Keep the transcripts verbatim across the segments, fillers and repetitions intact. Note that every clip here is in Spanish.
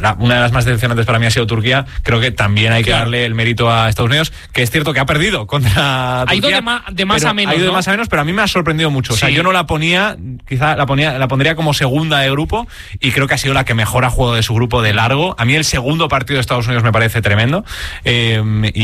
la, una de las más decepcionantes para mí ha sido Turquía. Creo que también hay que claro. darle el mérito a Estados Unidos, que es cierto que ha perdido contra ha ido Turquía. De, ma, de más a menos. Ha ido ¿no? de más a menos, pero a mí me ha sorprendido mucho. Sí. O sea, yo no la ponía, quizá la ponía, la pondría como segunda de grupo, y creo que ha sido la que mejor ha jugado de su grupo de largo. A mí el segundo partido de Estados Unidos me parece tremendo, eh,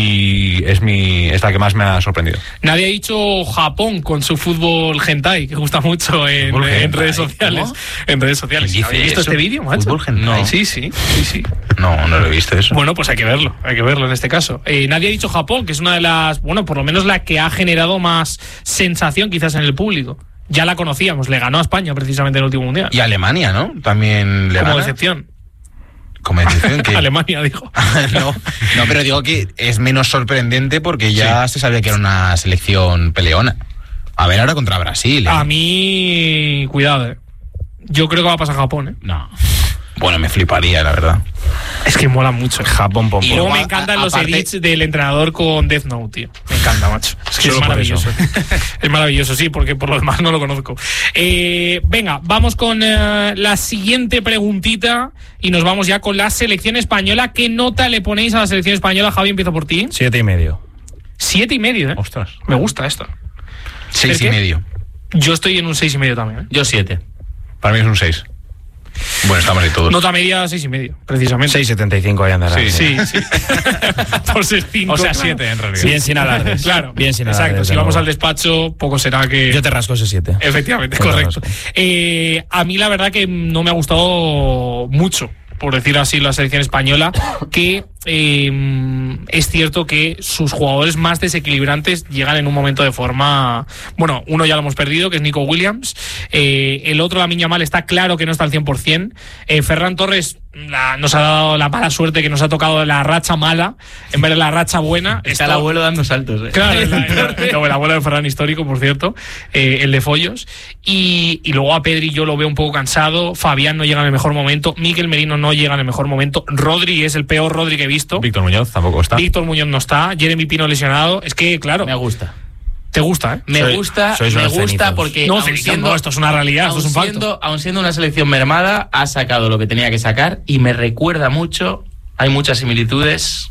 y es mi es la que más me ha sorprendido. Nadie ha dicho Japón con su fútbol hentai, que gusta mucho en, en redes sociales. ¿Cómo? En redes sociales. ¿Habéis visto eso? este vídeo, macho? ¿Fútbol hentai? No. Sí, sí, sí, sí. No, no lo he visto eso. Bueno, pues hay que verlo, hay que verlo en este caso. Eh, nadie ha dicho Japón, que es una de las, bueno, por lo menos la que ha generado más sensación quizás en el público. Ya la conocíamos, le ganó a España precisamente en el último mundial. Y Alemania, ¿no? También le Como gana. decepción. Como decepción que... Alemania, dijo. no, no, pero digo que es menos sorprendente porque ya sí. se sabía que era una selección peleona. A ver ahora contra Brasil, ¿eh? A mí, cuidado, ¿eh? Yo creo que va a pasar Japón, ¿eh? No. Bueno, me fliparía, la verdad. Es que mola mucho. Japón, pom, Y pom. luego me encantan los aparte... edits del entrenador con Death Note, tío. Me encanta, macho. Es que es maravilloso. Es maravilloso, sí, porque por lo demás no lo conozco. Eh, venga, vamos con eh, la siguiente preguntita y nos vamos ya con la selección española. ¿Qué nota le ponéis a la selección española? Javi, empiezo por ti. Siete y medio. Siete y medio, ¿eh? Ostras. Me gusta esto. Seis y medio. Yo estoy en un seis y medio también, ¿eh? Yo siete. Para mí es un seis. Bueno, estamos ahí todos. Nota media seis y medio, precisamente. seis setenta y cinco ahí andará. Sí, sí, sí. Por ser cinco. O sea, siete en realidad. Bien sin alardes. Claro. Bien sin alardes. Exacto. Si vamos al despacho, poco será que... Yo te rasco ese siete. Efectivamente, Yo correcto. Eh, a mí la verdad que no me ha gustado mucho, por decir así, la selección española, que eh, es cierto que sus jugadores más desequilibrantes llegan en un momento de forma... Bueno, uno ya lo hemos perdido, que es Nico Williams. Eh, el otro, Lamine Yamal, está claro que no está al cien por ciento. Eh, Ferran Torres la, nos ha dado la mala suerte que nos ha tocado la racha mala en vez de la racha buena. Está Esto, el abuelo dando saltos, ¿eh? Claro, el, el, el, el abuelo de Ferran histórico, por cierto, eh, el de Follos. Y, y luego a Pedri yo lo veo un poco cansado. Fabián no llega en el mejor momento. Mikel Merino no llega en el mejor momento. Rodri es el peor Rodri que he visto. Víctor Muñoz tampoco está. Víctor Muñoz no está. Jeremy Pino lesionado. Es que, claro. Me gusta. ¿Te gusta, eh? Me Soy, gusta, me gusta cenizos. porque... No, aun siendo, no, esto es una realidad, esto es un siendo, facto. Aun siendo una selección mermada, ha sacado lo que tenía que sacar y me recuerda mucho, hay muchas similitudes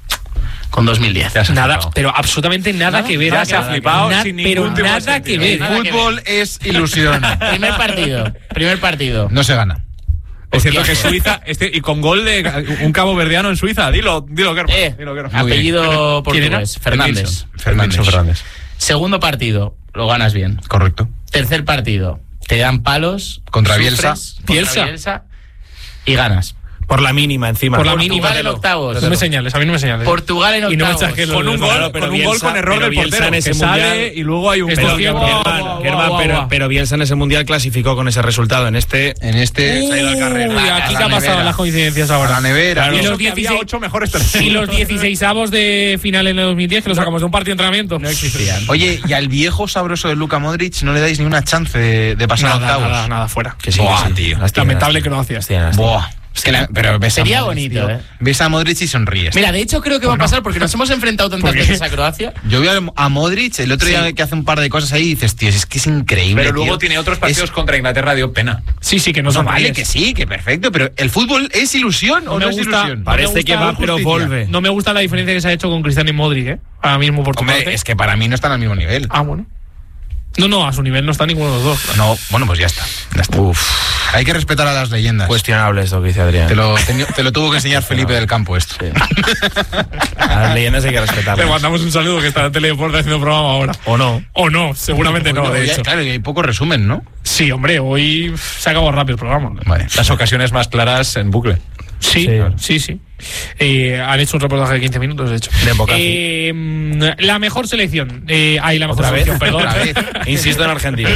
con dos mil diez. Nada, pero absolutamente nada, ¿Nada? que ver. Ya se ha flipado na, sin pero ningún nada que ver. Nada que Fútbol ver. es ilusión. Primer partido, primer partido. No se gana. Es cierto que Suiza, este, y con gol de un cabo verdiano en Suiza, dilo, dilo, Kerma. Eh, Dilo, Kerma. apellido ¿Quién era? portugués, Fernández. Fernández. Fernández. Segundo partido, lo ganas bien. Correcto. Tercer partido, te dan palos. Contra sufres, Bielsa. contra Bielsa. Bielsa y ganas. Por la mínima encima. Por la Portugal mínima. en octavos. No me señales, a mí no me señales. Portugal en Y no me octavos. echajes Con un gol, Claro, pero con, un Bielsa- gol con error pero del Bielsa portero, en ese que sale mundial- y luego hay un Esto gol. es Pero, Guau, Germán, guau, guau, Germán, guau, pero, guau. pero Bielsa en ese mundial clasificó con ese resultado. En este En este... Uy, se ha ido al carrera. aquí A qué la ha pasado nevera. las coincidencias A ahora. la nevera. Claro, Y eso los que había dieciséis ocho mejores terceros. Y los dieciseisavos de final en el dos mil diez, que lo sacamos de un partido de entrenamiento. No existían. Oye, y al viejo sabroso de Luka Modric no le dais ni una chance de, de pasar a Nada, octavos. nada, nada, fuera. que sí, Buah, que sí. tío. Las tiene, Lamentable las que no tiene. hacías. Las tiene, las Buah. Es que la, pero ves Sería a Modric, bonito, tío. ¿eh? Ves a Modric y sonríes. Mira, de hecho creo que va a pasar porque nos hemos enfrentado tantas ¿Por qué? veces a Croacia. Yo vi a, a Modric el otro día que hace un par de cosas ahí y dices, tío, es que es increíble. Pero luego tío. tiene otros partidos Es- contra Inglaterra, dio pena. Sí, sí, que no No, son vale, reales. que sí, que perfecto, pero ¿el fútbol es ilusión o me no es gusta- ilusión? me Parece gusta que va, pero justicia. vuelve. No me gusta la diferencia que se ha hecho con Cristiano y Modric, ¿eh? Ahora mismo por tu Hombre, parte. es que para mí no están al mismo nivel. Ah, bueno. No, no, a su nivel no está ninguno de los dos. No, bueno, pues ya está. Ya está. Hay que respetar a las leyendas. Cuestionable esto que dice Adrián. Te lo, te, te lo tuvo que enseñar Felipe del Campo esto. Sí. A las leyendas hay que Le respetarlas. mandamos un saludo que está en Teledeporte haciendo programa ahora. O no. O no, seguramente no, de Ya, hecho. Claro, y hay poco resumen, ¿no? Sí, hombre, hoy se acabó rápido el programa. Vale. Las ocasiones más claras en bucle. Sí, sí, sí. Eh, han hecho un reportaje de quince minutos, de hecho. De Boca, eh, La mejor selección. Eh, ahí la mejor ¿Otra vez? selección, perdón. Otra vez. Insisto en Argentina.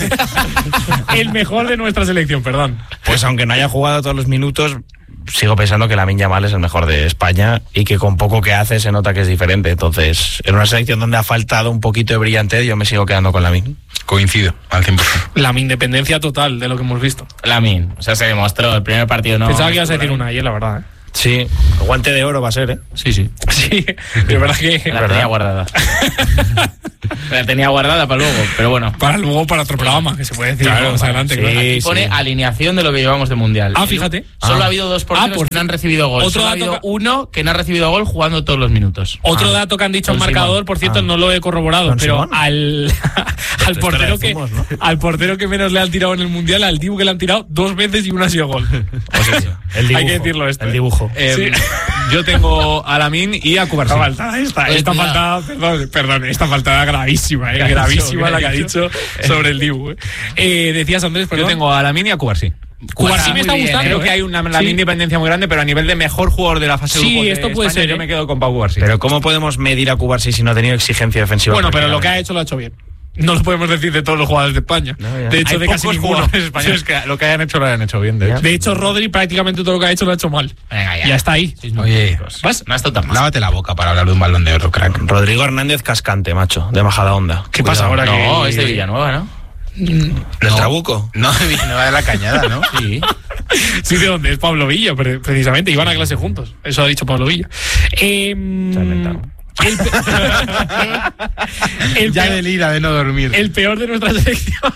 El mejor de nuestra selección, perdón. Pues aunque no haya jugado todos los minutos, sigo pensando que Lamine Yamal es el mejor de España y que con poco que hace se nota que es diferente. Entonces, en una selección donde ha faltado un poquito de brillantez, yo me sigo quedando con Lamine. Coincido, al cien por ciento. La independencia total de lo que hemos visto. Lamin, o sea, se demostró el primer partido no. Pensaba que ibas a decir una ayer, la verdad. ¿eh? Sí, guante de oro va a ser, ¿eh? Sí, sí. Sí, de verdad que... La tenía guardada. La tenía guardada para luego, pero bueno. Para luego, para otro programa, que se puede decir Claro, más adelante. sí, claro. Aquí pone sí. alineación de lo que llevamos de Mundial. Ah, fíjate. Solo Ah. ha habido dos porteros Ah, por- que no han recibido gol. otro Solo ha dato habido que- uno que no ha recibido gol jugando todos los minutos. Otro Ah. dato que han dicho en Don marcador, Simón. por cierto, Ah. no lo he corroborado, Don pero Simón. al, al, portero que, zumos, ¿no? al portero que menos le han tirado en el Mundial, al Dibu que le han tirado dos veces y una ha sido gol. El dibujo, Hay que decirlo esto. El ¿eh? dibujo. Eh, Sí. Yo tengo a Lamine y a Cubarsí. Esta faltada, esta, Pues esta mira. faltada, perdón, perdón, esta faltada gravísima, eh, ¿Qué ha gravísima dicho? la que ha ¿Qué ha dicho sobre el Dibu. Eh. Eh, decías, Andrés, perdón. Yo tengo a Lamine y a Cubarsí. Cubarsí Está me muy está bien, gustando. Creo eh. que hay una Sí. Lamine dependencia muy grande, pero a nivel de mejor jugador de la fase de Sí, grupos de esto puede España, ser, yo ¿eh? me quedo con Pau Cubarsí. Pero ¿cómo podemos medir a Cubarsí si no ha tenido exigencia defensiva? Bueno, pero lo que ha prácticamente? hecho lo ha hecho bien. No lo podemos decir de todos los jugadores de España. No, ya. de hecho, Hay de casi pocos ninguno. jugadores españoles que lo que hayan hecho lo hayan hecho bien, de Ya. hecho. De hecho, Rodri prácticamente todo lo que ha hecho lo ha hecho mal. Venga, ya. Ya está ahí. Oye, ¿Vas? No ha estado tan mal. lávate la boca para hablar de un balón de oro, crack. Rodrigo Hernández Cascante, macho, de Majada Onda. ¿Qué pasa ahora No, que es de Villanueva, ¿no? ¿El Trabuco? No, de Villanueva de la Cañada, ¿no? Sí. Sí, de dónde es Pablo Villa, pre- precisamente. Iban a clase juntos. Eso ha dicho Pablo Villa. Eh, Se ha inventado. el, pe- el Ya peor, delira de no dormir. el peor de nuestra selección.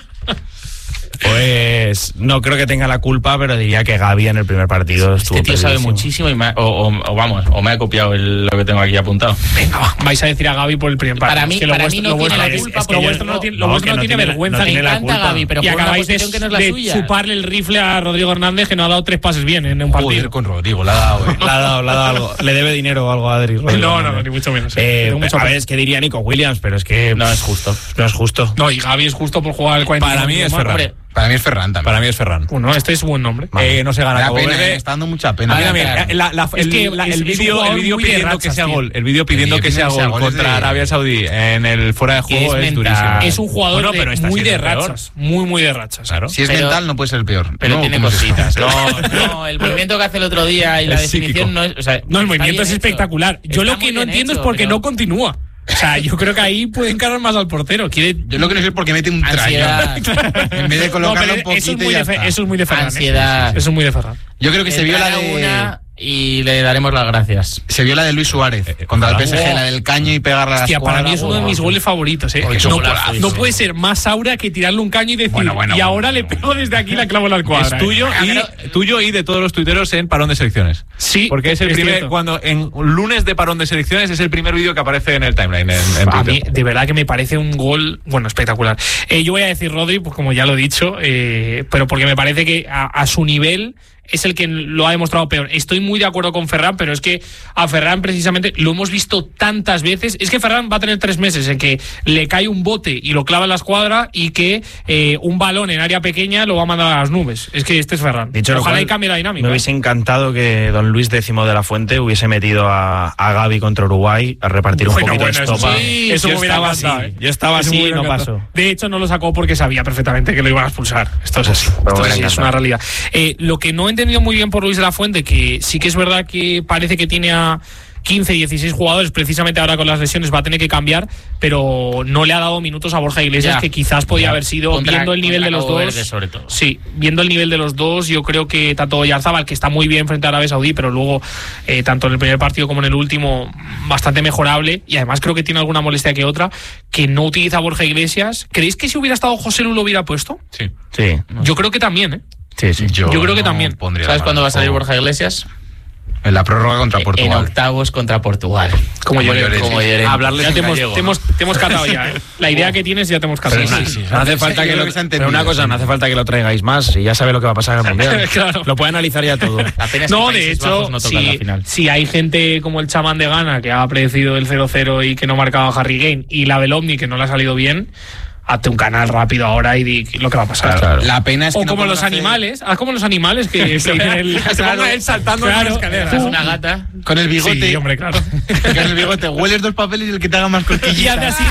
Pues no creo que tenga la culpa, pero diría que Gavi en el primer partido estuvo Este tío sabe perdidísimo. muchísimo y me ha- o, o- o vamos, o me ha copiado el- lo que tengo aquí apuntado. Venga, va. Vais a decir a Gavi por el primer partido. Para mí- Es que lo para vuestro- mí no lo tiene vuestro- la es- culpa es que lo porque vuestro no no- tiene, lo no, vuestro que no no tiene tiene- vergüenza. no ni tiene la encanta culpa. Gavi, pero y juega en una acabáis de, posición que no es la de suya. chuparle el rifle a Rodrigo Hernández, que no ha dado tres pases bien en un Joder, partido. con Rodrigo, la ha dado, eh. Le ha dado, le ha dado algo. Le debe dinero o algo a Adri. Rodrigo No, no, Hernández. ni mucho menos. Eh, Tengo mucho a ver, aprecio. es que diría Nico Williams, pero es que No es justo. no es justo. No, y Gavi es justo por jugar el cuarenta Para mí es minutos más. Ferran. Hombre, Para mí es Ferran también. Para mí es Ferran. Bueno, este es un buen nombre. Eh, no se Me gana da Cabo pena, Verde. eh, está dando mucha pena. Mira, mira, claro. la- la- Es el, que la- es- el es un vídeo jugador el vídeo muy de pidiendo que rachas, sea tío. gol, el vídeo pidiendo El que vídeo sea pidiendo que sea gol gol es contra de- Arabia Saudí en el fuera de juego es es, mental. durísimo. Es un jugador Bueno, de- pero está muy de siendo peor. rachas. Muy, muy de rachas. Claro. Si es Pero- mental, no puede ser el peor. pero No, tiene ¿cómo es eso? cositas. No, no, el movimiento que hace el otro día y la Es definición psíquico. no es. O sea, No, el está movimiento bien es hecho. espectacular. Yo Está lo que muy no bien entiendo hecho, es por qué pero no continúa. O sea, yo creo que ahí puede encarar más al portero. Quiere... Yo lo que no sé es por qué mete un Ansiedad. trayo. En vez de No, colocarlo pero un eso es poquito muy y ya de, Fe- está. eso es muy de Ferran. ¿eh? Ansiedad. Eso es muy de Ferran. Yo creo que se vio la Entrará de... una y le daremos las gracias. Se vio la de Luis Suárez contra el P S G, Oh. la del caño y pegarla a la Hostia, para escuadra. mí es uno de mis goles favoritos. ¿eh? Qué No, golazo, no sí. puede ser más aura que tirarle un caño y decir, Bueno, bueno, y bueno, ahora bueno, le pego desde aquí la clavo en la cuadra. Es tuyo ¿eh? y, tuyo y de todos los tuiteros en parón de selecciones. Sí, Porque es el es primer, cierto. cuando en lunes de parón de selecciones es el primer vídeo que aparece en el timeline en, en A mí, Twitter. de verdad que me parece un gol, bueno, espectacular. Eh, yo voy a decir Rodri, pues como ya lo he dicho, eh, pero porque me parece que a, a su nivel es el que lo ha demostrado peor. Estoy muy de acuerdo con Ferran, pero es que a Ferran precisamente lo hemos visto tantas veces. Es que Ferran va a tener tres meses en que le cae un bote y lo clava en la escuadra y que eh, un balón en área pequeña lo va a mandar a las nubes. Es que este es Ferran. Dicho lo Ojalá cual, y cambie la dinámica. Me hubiese encantado que don Luis Décimo de la Fuente hubiese metido a, a Gavi contra Uruguay a repartir un Bueno, poquito bueno, de eso estopa. sí, eso yo me hubiera estaba encantado, así, ¿eh? yo estaba Eso me así y hubiera no encantado. pasó. De hecho, no lo sacó porque sabía perfectamente que lo iban a expulsar. Esto es así. Pero Esto me es, así, hubiera es una realidad. Eh, lo que no he entendido muy bien por Luis de la Fuente, que sí que es verdad que parece que tiene a quince, dieciséis jugadores, precisamente ahora con las lesiones va a tener que cambiar, pero no le ha dado minutos a Borja Iglesias, Ya. que quizás podía Ya. haber sido, Contra- viendo el nivel contra de los Cabo dos. Verde, sobre todo. Sí, viendo el nivel de los dos, yo creo que tanto Oyarzabal, que está muy bien frente a Arabia Saudí, pero luego, eh, tanto en el primer partido como en el último, bastante mejorable, y además creo que tiene alguna molestia que otra, que no utiliza a Borja Iglesias. ¿Creéis que si hubiera estado José Lu lo hubiera puesto? Sí. Sí, Yo creo que también, ¿eh? sí, sí. Yo creo que no también. pondría ¿Sabes la cuándo va a salir mano. Borja Iglesias? En la prórroga contra En Portugal. octavos contra Portugal. Como Como Llorente. Llorente. Como Llorente. Hablarles Ya en te hemos, gallego, te, ¿no? hemos, te hemos catado ya, ¿eh? La idea que tienes ya te hemos catado. Sí, sí, sí. No hace falta Yo que creo lo, que se ha pero una entendido, cosa, sí. no hace falta que lo traigáis más y ya sabe lo que va a pasar en el mundial. Claro. Lo puede analizar ya todo. Apenas No, que de Países hecho, Bajos no tocan la si, final. si hay gente como el chamán de Ghana que ha predecido el cero cero y que no marcaba a Harry Kane, y la Belomni que no le ha salido bien, hazte un canal rápido ahora y di lo que va a pasar. Claro. La pena es que O no como podemos los hacer- animales, haz como los animales que, que dicen el, Se ponga él saltando en claro, una escalera. tú- Es una gata. Con el bigote. Sí, hombre, claro. Con el bigote. Hueles dos papeles y el que te haga más Y hace cosquillitas. así.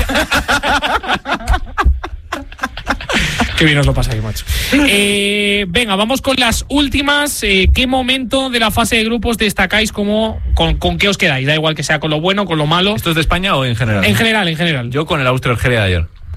Qué bien os lo pasáis, macho. Eh, venga, vamos con las últimas. Eh, ¿Qué momento de la fase de grupos destacáis como con, con qué os quedáis? Da igual que sea con lo bueno, con lo malo. ¿Esto es de España o en general? En general, en general. Yo con el Austria-Argelia de ayer.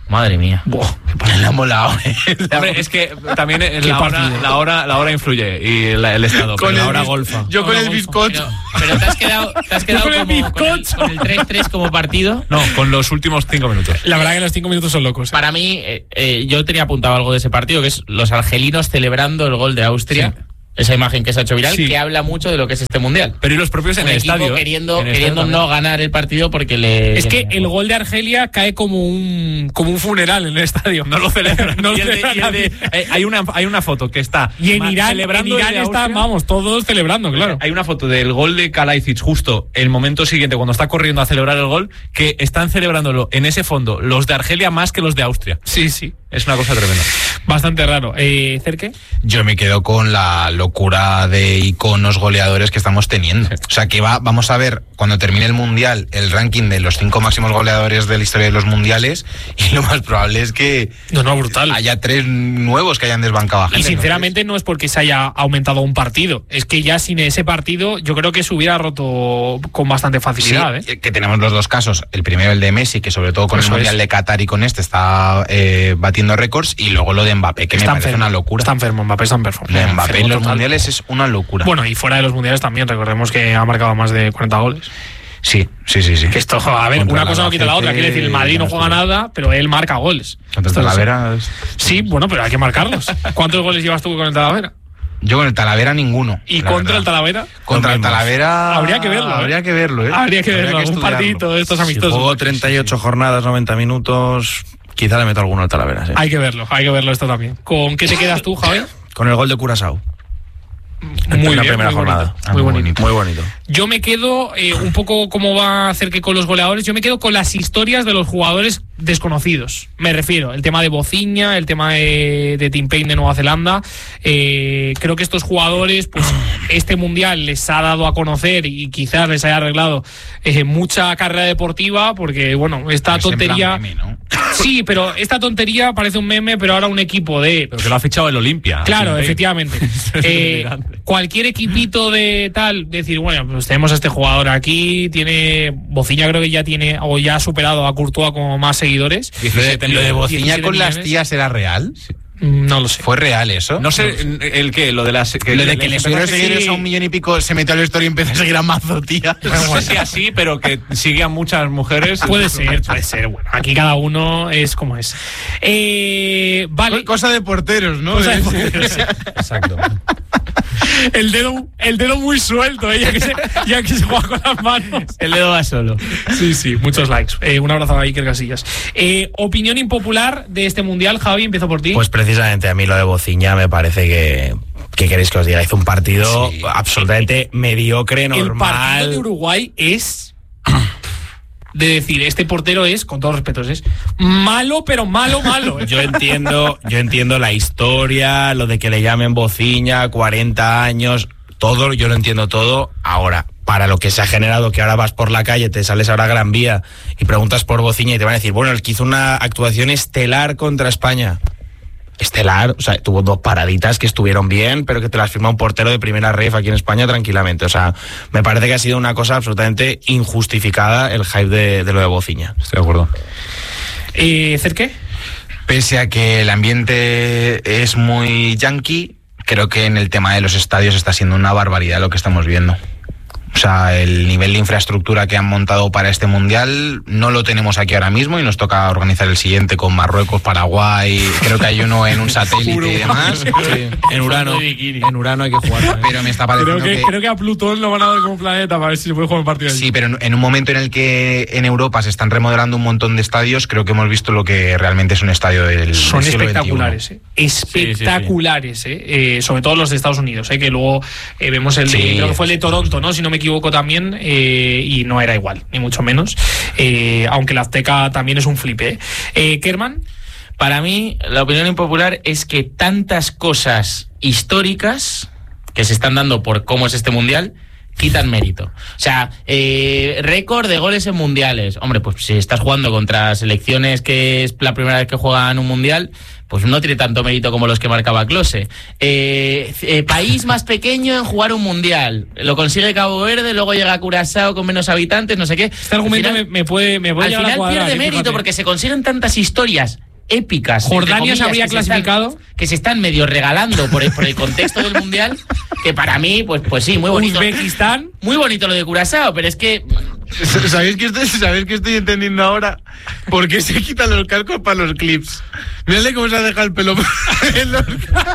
Madre mía. Buah, Me ha molado. Hombre, es que también la hora, la, hora, la hora influye y la, el estado. Con pero la el hora bis- golfa. Yo con Hora el golfa. bizcocho. Pero, pero te has quedado, te has quedado Con el como, con, el, bizcocho. con el tres tres como partido. No, con los últimos cinco minutos. La verdad que los cinco minutos son locos. ¿eh? Para mí, eh, eh, yo tenía apuntado algo de ese partido, que es los argelinos celebrando el gol de Austria. Sí. Esa imagen que se ha hecho viral, Sí. que habla mucho de lo que es este mundial. Pero y los propios en Un el equipo estadio. ¿eh? queriendo, En el queriendo estadio no ganar el partido porque le. Es que el gol de Argelia cae como un como un funeral en el estadio. No lo celebran. No lo Y el de- celebra y el de- nadie. eh, hay, una, hay una foto que está. Y en ma- Irán, en celebrando el Irán de están, Austria. vamos, todos celebrando, claro. Hay una foto del gol de Kalajdzic justo el momento siguiente, cuando está corriendo a celebrar el gol, que están celebrándolo en ese fondo los de Argelia más que los de Austria. Sí, sí. Es una cosa tremenda. Bastante raro. Eh, ¿Cerque? Yo me quedo con la locura de iconos goleadores que estamos teniendo. O sea, que va, vamos a ver cuando termine el Mundial el ranking de los cinco máximos goleadores de la historia de los mundiales y lo más probable es que No, no, brutal. haya tres nuevos que hayan desbancado a gente. Y sinceramente no es porque se haya aumentado un partido. Es que ya sin ese partido yo creo que se hubiera roto con bastante facilidad. Sí, ¿eh? que tenemos los dos casos. El primero, el de Messi, que sobre todo con Eso el Mundial es. de Qatar y con este está eh, batiendo récords, y luego lo de Mbappé, que me parece una locura. Está enfermo, Mbappé está enfermo. Lo de Mbappé en Enfermo los total. mundiales es una locura. Bueno, y fuera de los mundiales también, recordemos que ha marcado más de cuarenta goles. sí, sí, sí, sí. Que esto, a ver, Contra una el cosa no quita la otra. Quiere decir, el Madrid no juega nada, pero él marca goles. Contra el Esto es así. Talavera. es- Sí, bueno, pero hay que marcarlos. ¿Cuántos goles llevas tú con el Talavera? Yo con el Talavera ninguno. ¿Y la contra verdad. el Talavera? Contra el Los mismos. Talavera. Habría que verlo, ¿eh? Habría que verlo, ¿eh? Habría que verlo, un estudiarlo. partidito de estos Si amistosos. juego treinta y ocho jornadas, noventa minutos, quizá le meto alguno al Talavera. Sí. Hay que verlo, hay que verlo esto también. ¿Con qué te quedas tú, Javi? Con el gol de Curazao. Muy en la bien, primera muy jornada. bonito, Ah, muy muy bonito. Muy bonito. Yo me quedo eh, un poco como va a hacer que con los goleadores, yo me quedo con las historias de los jugadores desconocidos. Me refiero, el tema de Bociña, el tema de, de Tim Payne de Nueva Zelanda. Eh, creo que estos jugadores, pues este mundial les ha dado a conocer y quizás les haya arreglado eh, mucha carrera deportiva, porque bueno, esta Es en plan tontería. meme, ¿no? Sí, pero esta tontería parece un meme, pero ahora un equipo de. Pero que lo ha fichado el Olimpia. Claro, Sí, efectivamente. Eh, cualquier equipito de tal, decir, bueno, pues tenemos a este jugador aquí, tiene. Bociña creo que ya tiene, o ya ha superado a Courtois como más seguidores. Lo de, diecisiete lo de millones. Bociña diecisiete con las millones. tías era real. No lo sé. ¿Fue real eso? No sé el qué, lo de las. Que Lo de que le subieron empezó a seguidores seguir- a un millón y pico, se metió al vestuario y empezó a seguir a mazo, tía. No sé si así, pero que sigue a muchas mujeres. Puede ser, puede ser. Bueno, aquí cada uno es como es. Eh, vale. Cosa de porteros, ¿no? Cosa de porteros, sí. Exacto. El dedo, el dedo muy suelto, ¿eh? ya, que se, ya que se juega con las manos. El dedo va solo. Sí, sí, muchos likes. Eh, un abrazo a Iker Casillas. Eh, opinión impopular de este mundial, Javi, empiezo por ti. Pues precisamente a mí lo de Bociña me parece que. ¿Qué queréis que os diga? Hizo un partido Sí. absolutamente mediocre, el partido normal. de Uruguay es. De decir, este portero es, con todos los respetos, es malo, pero malo, malo. ¿eh? Yo entiendo, yo entiendo la historia, lo de que le llamen Bociña, cuarenta años, todo, yo lo entiendo todo. Ahora, para lo que se ha generado, que ahora vas por la calle, te sales ahora a Gran Vía y preguntas por Bociña y te van a decir, bueno, el que hizo una actuación estelar contra España. Estelar, o sea, tuvo dos paraditas que estuvieron bien, pero que te las firma un portero de primera ref aquí en España tranquilamente. O sea, me parece que ha sido una cosa absolutamente injustificada el hype de, de lo de Bociña. Estoy de acuerdo. Eh, ¿Cerque? Pese a que el ambiente es muy yankee, creo que en el tema de los estadios está siendo una barbaridad lo que estamos viendo. O sea, el nivel de infraestructura que han montado para este mundial no lo tenemos aquí ahora mismo y nos toca organizar el siguiente con Marruecos, Paraguay, creo que hay uno en un satélite y demás. En Urano, en Urano hay que jugar. Pero me está Creo pareciendo que, que... creo que a Plutón lo van a dar como planeta para ver si se puede jugar un partido allí. Sí, pero en en un momento en el que en Europa se están remodelando un montón de estadios, creo que hemos visto lo que realmente es un estadio del, Son del siglo espectaculares, ¿eh? espectaculares, ¿eh? Eh, sobre todo los de Estados Unidos, ¿eh? Que luego eh, vemos el de, Sí. creo que fue el de Toronto, ¿no? Si no me equivoco también, eh, y no era igual, ni mucho menos, eh, aunque la Azteca también es un flipe. ¿eh? Eh, Kerman, Para mí, la opinión impopular es que tantas cosas históricas que se están dando por cómo es este mundial quitan mérito. O sea, eh, récord de goles en mundiales. Hombre, pues si estás jugando contra selecciones que es la primera vez que juegan un mundial, pues no tiene tanto mérito como los que marcaba Klose. Eh, eh, país más pequeño en jugar un mundial. Lo consigue Cabo Verde, luego llega Curazao con menos habitantes, no sé qué. Este argumento final, me, me puede me puede Al final cuadrar, pierde ¿eh? mérito Fíjate. porque se consiguen tantas historias épicas. Jordania se habría que clasificado. Se están, que se están medio regalando por el, por el contexto del mundial, que para mí, pues, pues sí, muy bonito. Uzbekistán. Muy bonito lo de Curazao, pero es que... ¿Sabéis que estoy, ¿Sabéis que estoy entendiendo ahora? ¿Por qué se quitan los cascos para los clips? Mírale cómo se ha dejado el pelo en los...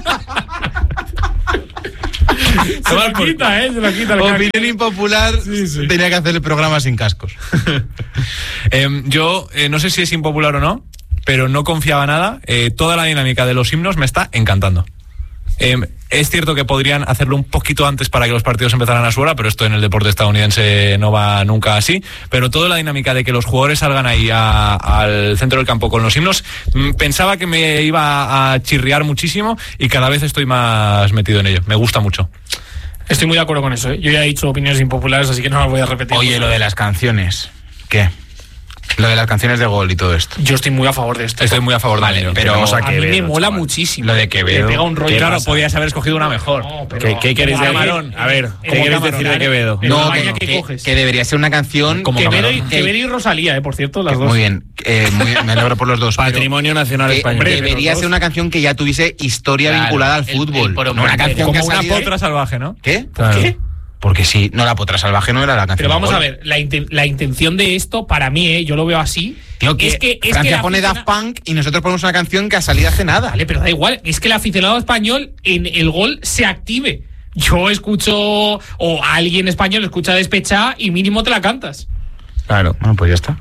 Se lo quita, ¿eh? Se lo quita. Opinión impopular, sí, sí. Tenía que hacer el programa sin cascos. eh, yo eh, no sé si es impopular o no, pero no confiaba nada. Eh, toda la dinámica de los himnos me está encantando. Eh, es cierto que podrían hacerlo un poquito antes para que los partidos empezaran a su hora, pero esto en el deporte estadounidense no va nunca así. Pero toda la dinámica de que los jugadores salgan ahí a, al centro del campo con los himnos, pensaba que me iba a chirriar muchísimo y cada vez estoy más metido en ello. Me gusta mucho. Estoy muy de acuerdo con eso, ¿eh? Yo ya he dicho opiniones impopulares, así que no las voy a repetir. Oye, lo de las canciones, ¿qué? Lo de las canciones de gol y todo esto. Yo estoy muy a favor de esto. Estoy muy a favor de Vale, ello. pero a, a mí me Quevedo, mola chaval. muchísimo. Lo de Quevedo. Le pega un rollo. Claro, pasa. podías haber escogido una mejor. No, pero ¿Qué, qué queréis como decir? Camarón. A ver, Como ¿qué queréis Camarón, decir de ¿eh? Quevedo? El No, tamaño que, que que, coges. que debería ser una canción Como Quevedo Camarón. y, que- Quevedo y Rosalía, eh, por cierto, las dos. Muy bien, eh, muy bien, me alegro por los dos. pero Patrimonio Nacional que Español. hombre, debería los ser dos. una canción que ya tuviese historia Claro, vinculada al el- fútbol. el por- no una canción Como que ha una salido- potra salvaje, ¿no? ¿Qué? Claro. ¿Qué? Porque sí, no, la potra salvaje no era la canción. Pero vamos de a gol. ver, la, inten- la intención de esto, para mí, eh, yo lo veo así. Tío, que es que, es Francia que la pone aficiona- Daft Punk y nosotros ponemos una canción que ha salido hace nada. Vale, pero da igual. Es que el aficionado español en el gol se active. Yo escucho, o alguien español escucha Despechá y mínimo te la cantas. Claro. Bueno, pues ya está.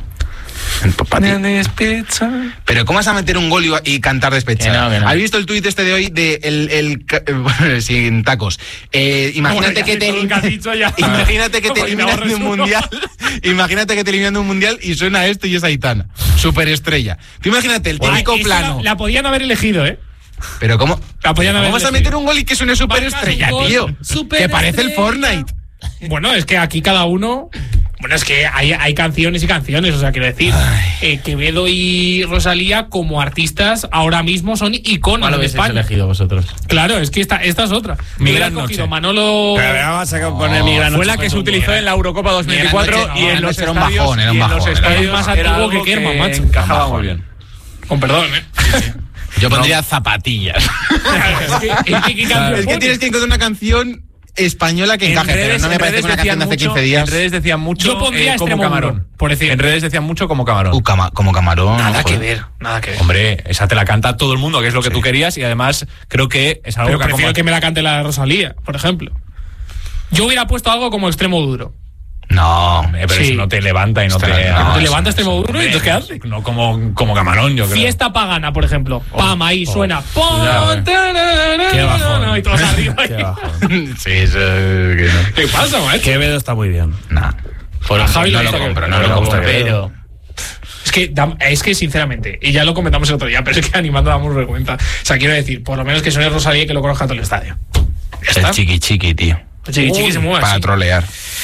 Pa' ti. Pero ¿cómo vas a meter un gol y, y cantar despechado? Que no, que no. ¿Has visto el tuit este de hoy de el, el, ca- bueno, sin tacos? Eh, imagínate Bueno, ya que sé te todo lo que has dicho ya. imagínate que te Porque me eliminan de ahorres un uno. mundial. Imagínate que te eliminan de un mundial y suena esto y es Aitana, superestrella. Tú imagínate el típico Ah, esa plano. La, la podían haber elegido, ¿eh? Pero cómo La podían haber ¿Cómo vas a elegido. meter un gol y que suene superestrella, Marcas un tío? gol, Que superestrella. parece el Fortnite. Bueno, es que aquí cada uno. Bueno, es que hay, hay canciones y canciones, o sea, quiero decir, eh, Quevedo y Rosalía como artistas ahora mismo son iconos ¿Cuál de habéis España. elegido vosotros? Claro, es que esta, esta es otra. Mi Hubiera gran cogido noche. Manolo. Pero vamos a poner mi gran Fue noche. la que se utilizó en la Eurocopa dos mil veinticuatro Noche, y no, en los Noche era un estadios, bajón, era un y en los bajón, era estadios un bajón. era Más antiguo algo que Kerman, macho. encajaba Bajón. muy bien. Con perdón, ¿eh? Yo pondría zapatillas. es que, es que, ¿qué canción Es que pones? tienes que encontrar una canción española que En encaje, pero redes- no me en parece redes que una canción de hace decían quince mucho- días. En redes decían mucho Yo pondría eh, como Extremo Camarón. Duro, por decir. En redes decían mucho como Camarón. Uh, cama- como camarón. Nada joder. que ver, nada que ver. Hombre, esa te la canta todo el mundo, que es lo que tú querías, y además creo que es algo Pero que prefiero acompa- que me la cante la Rosalía, por ejemplo. Yo hubiera puesto algo como Extremo Duro. No, Eh, pero Sí. eso no te levanta y no Ostras, te... no, ¿Te eso levanta Extremo Duro? Hombre, ¿Y entonces qué hace? No como, como Camarón, yo creo. Fiesta pagana, por ejemplo. Pam, ahí suena. Pam, Ya, tararara, Qué bajón. y todos arriba. Qué bajón. sí, eso que no. ¿Qué pasa, macho? Quevedo está muy bien. Nah. Por A Javi no le lo gusta que- compro, no no lo me gusta compro. que- Pero... Es que, da- es que sinceramente, y ya lo comentamos el otro día, pero es que animando damos vergüenza. O sea, quiero decir, por lo menos que suene Rosalía y que lo conozca todo el estadio. Ya está. El chiqui chiqui, tío. El chiqui chiqui se mueve Para así. trolear.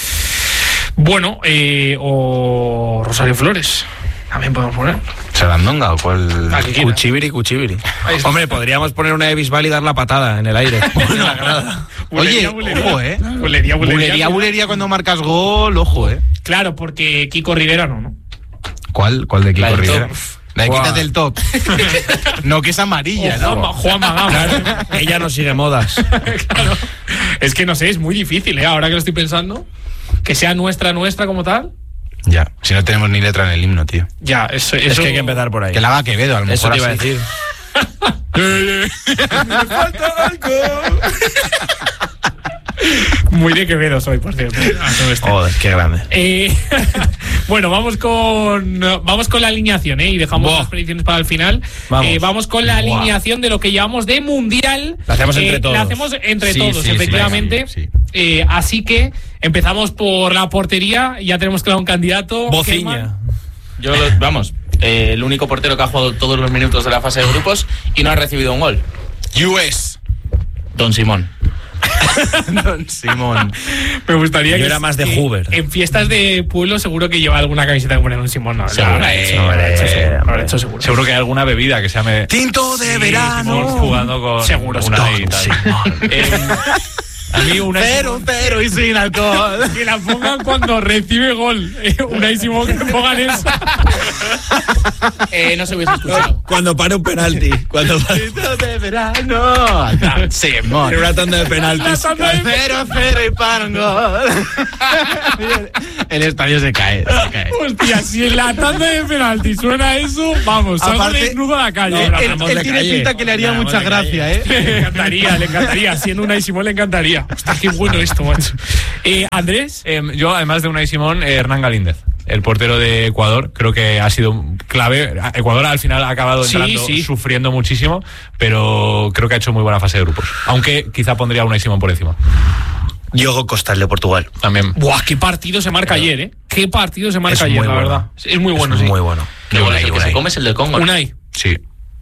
Bueno, eh, o Rosario Flores. También podemos poner. ¿Sarandonga o cuál? La que quiera. Cuchibiri, cuchibiri. Ahí está. Hombre, podríamos poner una de Bisbal y dar la patada en el aire. En la grada. Oye, Bulería, bulería. ojo, eh. Bulería, bulería. Bulería, bulería cuando marcas gol, ojo, eh. Claro, porque Kiko Rivera no, ¿no? ¿Cuál? ¿Cuál de Kiko La del Rivera? top. La de Guau. quítate el top. No, que es amarilla, O ¿no? Juan, Juan Magán. Ella no sigue modas. Claro. Es que no sé, es muy difícil, ¿eh? Ahora que lo estoy pensando. Que sea nuestra, nuestra como tal. Ya, si no tenemos ni letra en el himno, tío. Ya, eso, Es eso que hay que empezar por ahí. Que la haga Quevedo, a lo Eso mejor te iba a así. decir. Muy de Quevedo soy, por cierto. a todo esto. Joder, qué grande. Eh, bueno, vamos con vamos con la alineación, ¿eh? Y dejamos Buah. las predicciones para el final. Vamos. Eh, vamos con la Buah. alineación de lo que llamamos de mundial. La hacemos entre Eh, todos. La hacemos entre Sí, todos, sí, sí, efectivamente. sí, sí. Eh, así que empezamos por la portería. Ya tenemos claro un candidato. Bociña. Kerman. Yo, lo- vamos, eh, el único portero que ha jugado todos los minutos de la fase de grupos y no ha recibido un gol. U S. Don Simón. Don Simón. Me gustaría Yo que era más de que Hoover. En fiestas de pueblo seguro que lleva alguna camiseta que pone Don Simón. No, Seguro, lo habrá hecho, eh, lo habrá hecho, eh, seguro, lo habrá hombre. hecho seguro. Seguro que hay alguna bebida que se llame Tinto de Sí, verano. Simón jugando con Seguro, una seguro. y tal. Eh, a mí una Pero, pero y sin alcohol. Que la pongan cuando recibe gol. Eh, Unai Simón, que pongan eso. Eh, no se hubiese escuchado. Cuando pare un penalti. Cuando pare Tinto de verano. Don Simón. una tanda de penaltis. La tanda de- Cero, cero y para un gol. El estadio se cae. Se cae. Hostia, si en la tanda de penalti suena eso, vamos, salgo Aparte, desnudo a la calle. Él, Pero él- hablamos él de tiene calle. pinta que le haría Hablamos mucha de gracia, calle. ¿eh? Le encantaría, le encantaría. Siendo Unai Simón le encantaría. Hostia, qué bueno esto, macho. Eh, Andrés, Eh, yo, además de Unai Simón, eh, Hernán Galíndez, el portero de Ecuador, creo que ha sido clave. Ecuador al final ha acabado Sí, entrando, sí. sufriendo muchísimo, pero creo que ha hecho muy buena fase de grupos. Aunque quizá pondría a Unai Simón por encima. Diogo Costa, el de Portugal. También. buah, qué partido se marca ayer, ¿eh? Qué partido se marca Es ayer, muy la bueno. verdad. Es muy bueno, es sí. muy bueno. Qué bueno, Unai, el que se Unai. come es el del Congo. ¿no? Unai. Sí.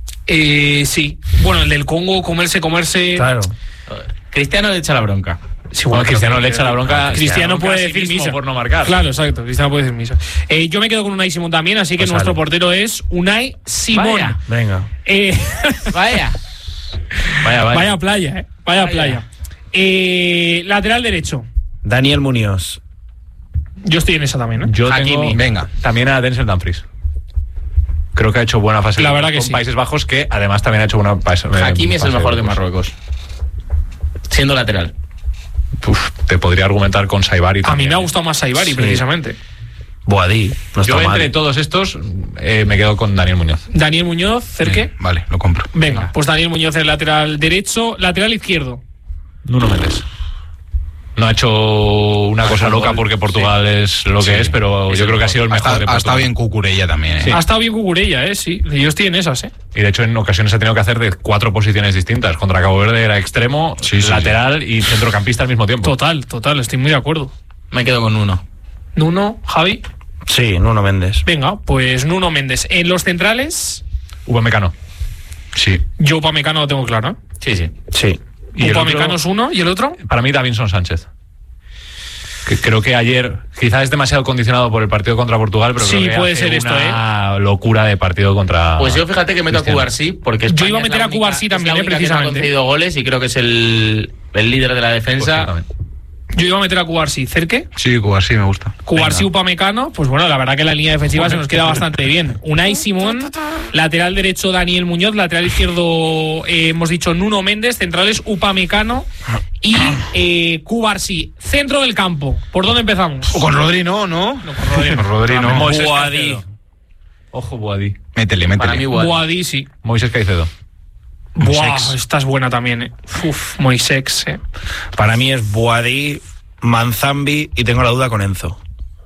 Eh, sí. Bueno, el del Congo, comerse, comerse. Claro. Cristiano le echa la bronca. Sí, Bueno, creo Cristiano que- le echa la bronca. Cristiano bronca puede a sí decir mismo misa por no marcar. Claro, exacto. Cristiano puede decir misa. Eh, yo me quedo con Unai Simón también, así que Pues nuestro sale. portero es Unai Simón. Vaya. Venga. Eh, Vaya. Vaya, vaya. vaya playa, ¿eh? Vaya, Vaya. playa. Eh, lateral derecho. Daniel Muñoz. Yo estoy en esa también, ¿eh? Yo Hakimi. tengo Venga. también a Denzel Dumfries. Creo que ha hecho buena fase La de verdad grupos que con sí. Países Bajos, que además también ha hecho buena fase. eh, Hakimi es el fase mejor de grupos. Marruecos. Siendo lateral. Uf, te podría argumentar con Saibari A mí también. me ha gustado más Saibari, Sí. precisamente. Boadí. No está Yo entre mal. todos estos eh, me quedo con Daniel Muñoz. Daniel Muñoz, Cerque. Bien, vale, lo compro. Venga, pues Daniel Muñoz es lateral derecho. Lateral izquierdo. Nuno Méndez. No ha hecho una cosa hecho loca gol. porque Portugal es lo que Sí, es, pero es yo el creo que ha mejor. sido el Ha mejor estado- de Ha Portugal. estado bien Cucurella también, ¿eh? Sí. Ha estado bien Cucurella, ¿eh? Sí. Yo estoy en esas, ¿eh? Y de hecho en ocasiones ha tenido que hacer de cuatro posiciones distintas. Contra Cabo Verde era extremo, Sí, sí, lateral y centrocampista al mismo tiempo. Total, total. Estoy muy de acuerdo. Me quedo con uno. Nuno, Javi. Sí, Nuno Méndez. Venga, pues Nuno Méndez. En los centrales, Upamecano. Sí. yo Upamecano lo tengo claro, ¿eh? Sí, sí. Sí. Y el Upamecano otro- es uno y el otro. Para mí, Davinson Sánchez. Que creo que ayer, quizás es demasiado condicionado por el partido contra Portugal, pero Sí, creo que puede hace ser esto, una locura de partido contra. Pues yo fíjate que meto a Cristiano. Cubarsí porque Yo España iba a es meter la a única- Cubarsí es la también, ¿eh? única que no ha precisamente. concedido goles y creo que es el, el líder de la Pues defensa. ciertamente. Yo iba a meter a Cubarsí. ¿Cerque? Sí, Cubarsí me gusta. Cubarsí, Venga. Upamecano. Pues bueno, la verdad que la línea defensiva se nos queda bastante bien. Unai Simón, lateral derecho Daniel Muñoz, lateral izquierdo eh, hemos dicho Nuno Méndez, centrales Upamecano y eh, Cubarsí. Centro del campo. ¿Por dónde empezamos? Con Rodri no, ¿no? No, con Rodri no. Con Rodri no. Moisés Boadí. Caicedo. Ojo, Boadí. Métele, métele. Para mí, igual. Boadí, sí. Moisés Caicedo. Buah, Moisés. esta es buena también, eh. Uf, Moisés, eh. Para mí es Boadí, Manzambi y tengo la duda con Enzo.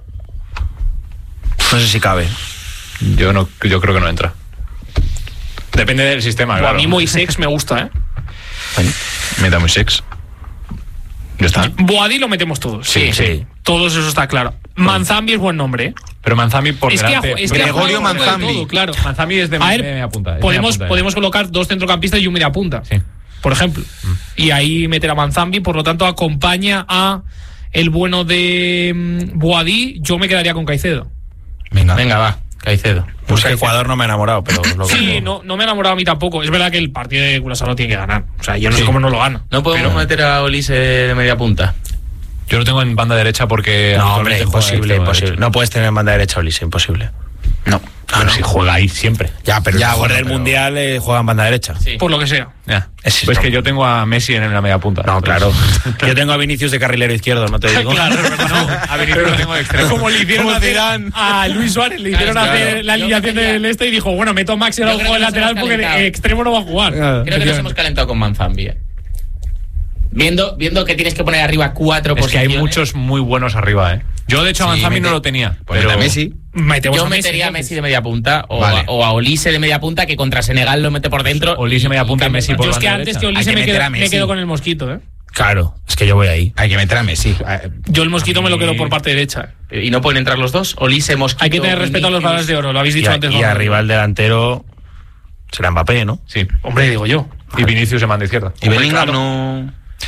No sé si cabe. Yo no, yo creo que no entra. Depende del sistema, Buah, claro. A mí Moisés me gusta, eh. Meta muy sex. Ya está. Boadí lo metemos todos. Sí, sí. Todos, eso está claro. Manzambi es buen nombre, eh. Pero Manzambi por Es que, ha, delante. es que ha Gregorio jugado de Manzambi. todo, claro. Manzambi es de A ver, media punta. es podemos, media punta, podemos colocar dos centrocampistas y un media punta, Sí. por ejemplo. Y ahí meter a Manzambi, por lo tanto acompaña a el bueno de mm, Boadí. Yo me quedaría con Caicedo. Venga. Venga, va, Caicedo. Pues que Ecuador no me ha enamorado, pero lo Sí, que- no, no me ha enamorado a mí tampoco. Es verdad que el partido de Curaçao lo tiene que ganar. O sea, yo no Sí. sé cómo no lo gana. ¿No podemos Pero- meter a Olise de media punta? Yo lo tengo en banda derecha porque. No, habitualmente hombre, juega imposible, extremo imposible. derecho. No puedes tener en banda derecha a Ulises, imposible. No. Pero si juega ahí siempre. Ya, pero Ya, ya, bueno, del pero- Mundial eh, juega en banda derecha. Sí. Por lo que sea. Ya. Es- Pues que yo tengo a Messi en la media punta. No, claro. Entonces- Yo tengo a Vinicius de carrilero izquierdo, no te digo. Claro, es verdad. No, a Vinicius lo tengo de extremo. Como le hicieron Como hacer Zidane. a Luis Suárez, le hicieron Claro, hacer claro. la Yo alineación creo que del este y dijo, bueno, meto a Maxi Yo al creo juego que nos lateral hemos porque calentado. el extremo no va a jugar. Creo que nos hemos calentado con Manzambi. eh. Viendo, viendo que tienes que poner arriba cuatro Es que posiciones. hay muchos muy buenos arriba, ¿eh? Yo, de hecho, a Sí, Manzambi mete- no lo tenía. Pues pero a Messi. Metemos Yo a Messi, metería a entonces. Messi de media punta o, Vale. a, o a Olise de media punta, que contra Senegal lo mete por dentro. Olise media punta y cambia- Messi por Yo es que banda antes derecha. que Olise Hay que me, meter quedo, a me Messi. quedo con el mosquito, ¿eh? Claro, es que yo voy ahí. Hay que meter a Messi. Yo el mosquito me lo quedo por parte derecha. Y no pueden entrar los dos. Olise, Mosquito. Hay que tener respeto a los balones de oro, lo habéis Y, dicho a- antes. y ¿no? arriba el delantero será Mbappé, ¿no? Sí. Hombre, digo yo. Y Vinicius en banda izquierda. Y Hombre, Bellingham claro. no.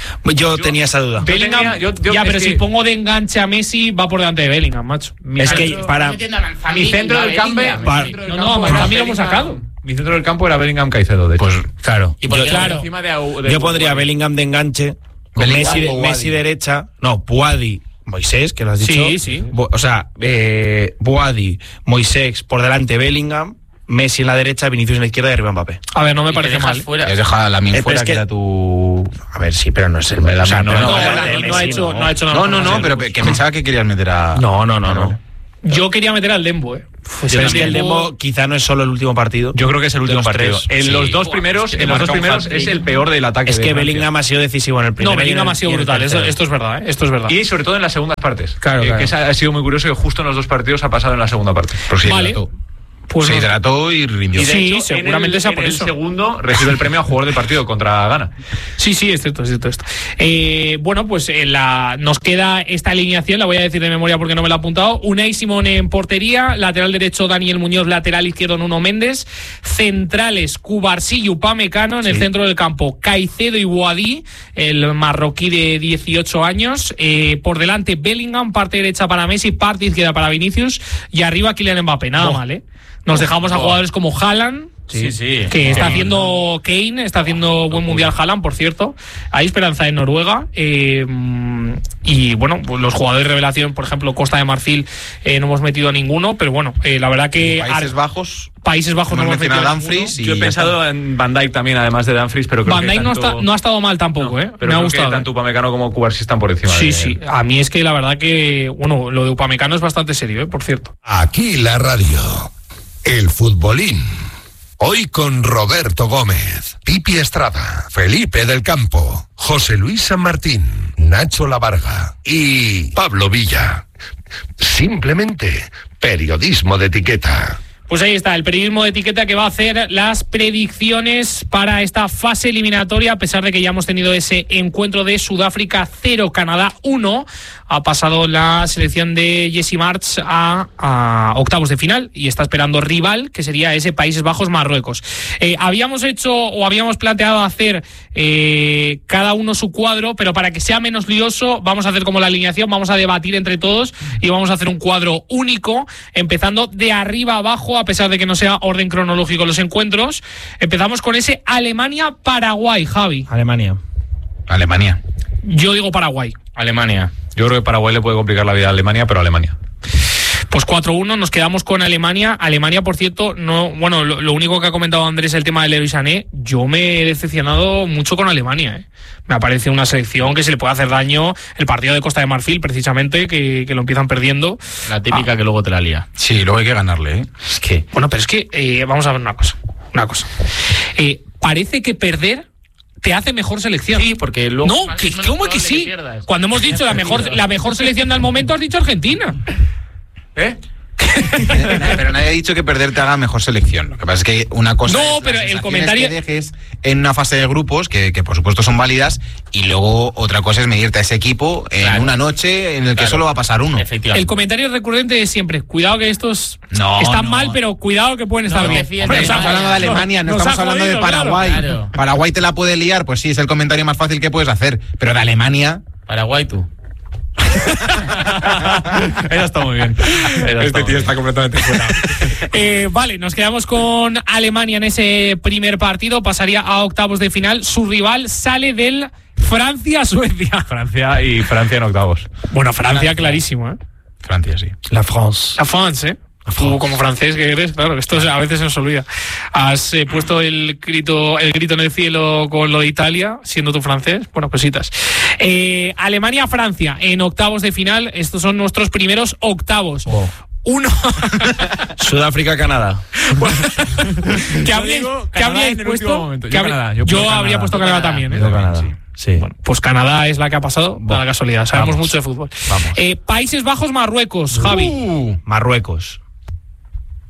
Yo, yo tenía esa duda. Bellingham, tenía, yo, yo, ya, pero que... si pongo de enganche a Messi, va por delante de Bellingham, macho. Mi es que para mi centro del campo, para, no, no, a Manzamí lo hemos sacado. Mi centro del campo era Bellingham Caicedo, de hecho. Pues claro. Y por yo, claro. Encima de, de, yo pondría a Bellingham de enganche, con Messi, de, Messi derecha, no, Boadi, Moisés, que lo has dicho. Sí, sí. Bo, o sea, eh, Boadi, Moisés por delante, Bellingham, Messi en la derecha, Vinicius en la izquierda y arriba Mbappé. A ver, no me parece mal. Fuera. Has dejado a Lamine Eh, fuera, es que que era tu... A ver, sí, pero no es el... La O sea, no, no, no, no, no, no, no, no ha hecho, no ha hecho nada. No, no, no, pero que pensaba que querías meter a... No, no, no, no. Yo quería meter al Dembo, eh. Pues pero es que el Dembo quizá no es solo el último partido. Yo creo que es el último los partido. tres. En Sí. los dos primeros, Es que en los dos marca un primeros hat-trick. es el peor del ataque. Es de que Francia. Bellingham ha sido decisivo en el primero. No, Bellingham y en el- ha sido y en el brutal, esto, tercero. esto es verdad, ¿eh? Esto es verdad. Y sobre todo en las segundas partes. Claro, Eh, claro. Que esa ha sido muy curioso que justo en los dos partidos ha pasado en la segunda parte. Pues sí, Vale. hidrató. Pues se no. hidrató y rindió. Y de Sí, hecho, seguramente en el, sea por en el eso. segundo recibe el premio a jugador del partido contra Ghana. Sí, sí, es cierto, es cierto esto. Eh, bueno, pues eh, la, nos queda esta alineación, la voy a decir de memoria porque no me la he apuntado. Unai Simón en portería, lateral derecho Daniel Muñoz, lateral izquierdo Nuno Méndez, centrales Cubarsí y Upamecano, en el Sí. centro del campo Caicedo y Boadí, el marroquí de dieciocho años, eh, por delante Bellingham, parte derecha para Messi, parte izquierda para Vinicius y arriba Kylian Mbappé, nada mal, ¿eh? Nos dejamos a jugadores como Haaland, Sí, sí. que está Sí. haciendo Kane, está haciendo buen mundial Haaland, por cierto. Hay esperanza en Noruega. Eh, y bueno, pues los jugadores de revelación, por ejemplo, Costa de Marfil, eh, no hemos metido a ninguno, pero bueno, eh, la verdad que Países Ar- Bajos, Países Bajos no hemos hemos metido mencionado a a ninguno. Dumfries y Yo he ya pensado en Van Dijk también, además de Dumfries, pero creo Van que Dijk no, tanto- está, no ha estado mal tampoco, ¿eh? Pero Me ha creo gustado. que tanto Upamecano como Cubarsí están por encima. Sí, de- sí. A mí es que la verdad que, bueno, lo de Upamecano es bastante serio, ¿eh? Por cierto. Aquí la radio. El futbolín. Hoy con Roberto Gómez, Pipi Estrada, Felipe del Campo, José Luis San Martín, Nacho Lavarga y Pablo Villa. Simplemente periodismo de etiqueta. Pues ahí está, el periodismo de etiqueta que va a hacer las predicciones para esta fase eliminatoria, a pesar de que ya hemos tenido ese encuentro de Sudáfrica cero, Canadá uno. Ha pasado la selección de Jesse March a, a octavos de final y está esperando rival, que sería ese Países Bajos-Marruecos. Eh, habíamos hecho o habíamos planteado hacer eh, cada uno su cuadro, pero para que sea menos lioso, vamos a hacer como la alineación, vamos a debatir entre todos y vamos a hacer un cuadro único, empezando de arriba a abajo, a pesar de que no sea orden cronológico los encuentros. Empezamos con ese Alemania-Paraguay, Javi. Alemania. Alemania. Yo digo Paraguay. Alemania. Yo creo que Paraguay le puede complicar la vida a Alemania, pero Alemania. Pues cuatro uno, nos quedamos con Alemania. Alemania, por cierto, no, bueno, lo, lo único que ha comentado Andrés es el tema del Leroy Sané. Yo me he decepcionado mucho con Alemania, ¿eh? Me parece una selección que se le puede hacer daño. El partido de Costa de Marfil, precisamente, que, que lo empiezan perdiendo. La típica Ah. que luego te la lía. Sí, luego hay que ganarle, ¿eh? Es que... Bueno, pero es que eh, vamos a ver una cosa. Una cosa. Eh, parece que perder te hace mejor selección. Sí, porque luego... No, más- que, es menos ¿cómo que probable sí? pierdas. Cuando hemos dicho la mejor, la mejor selección del momento, has dicho Argentina. ¿Eh? Pero nadie ha dicho que perder te haga mejor selección. Lo que pasa es que una cosa. No, es las pero el sensaciones comentario- que dejes en una fase de grupos, que, que por supuesto son válidas, y luego otra cosa es medirte a ese equipo en Claro. una noche en el que Claro. solo va a pasar uno. Efectivamente. El comentario recurrente es siempre, cuidado que estos No, están no. mal, pero cuidado que pueden estar No, bien. defiende. Hombre, Estamos nos ha- hablando de Alemania, no nos estamos ha hablando de jodido, claro. Paraguay. Claro. Paraguay te la puede liar, pues sí, es el comentario más fácil que puedes hacer. Pero de Alemania. Paraguay, tú. Esa está muy bien. Esa está muy bien. completamente fuera. Eh, vale, nos quedamos con Alemania en ese primer partido. Pasaría a octavos de final. Su rival sale del Francia-Suecia. Francia y Francia en octavos. Bueno, Francia, clarísimo, ¿eh? Francia, sí. La France. La France, ¿eh? Tú, como francés que eres, claro, esto a veces se nos olvida. Has eh, puesto el grito, el grito en el cielo con lo de Italia, siendo tú francés. Bueno, cositas. Eh, Alemania-Francia en octavos de final. Estos son nuestros primeros octavos. Oh. Uno. Sudáfrica-Canadá. ¿Qué habríais, digo ¿qué Canadá habríais en el puesto? último momento. ¿Qué Yo habrí- Canadá, yo yo pongo habría Canadá. puesto Yo Canadá Canadá. también, ¿eh? Yo Canadá. Sí. Sí. Bueno, pues Canadá es la que ha pasado, da la casualidad. Sabemos Vamos. mucho de fútbol. Vamos. Eh, Países Bajos-Marruecos, Javi. Uh, Marruecos.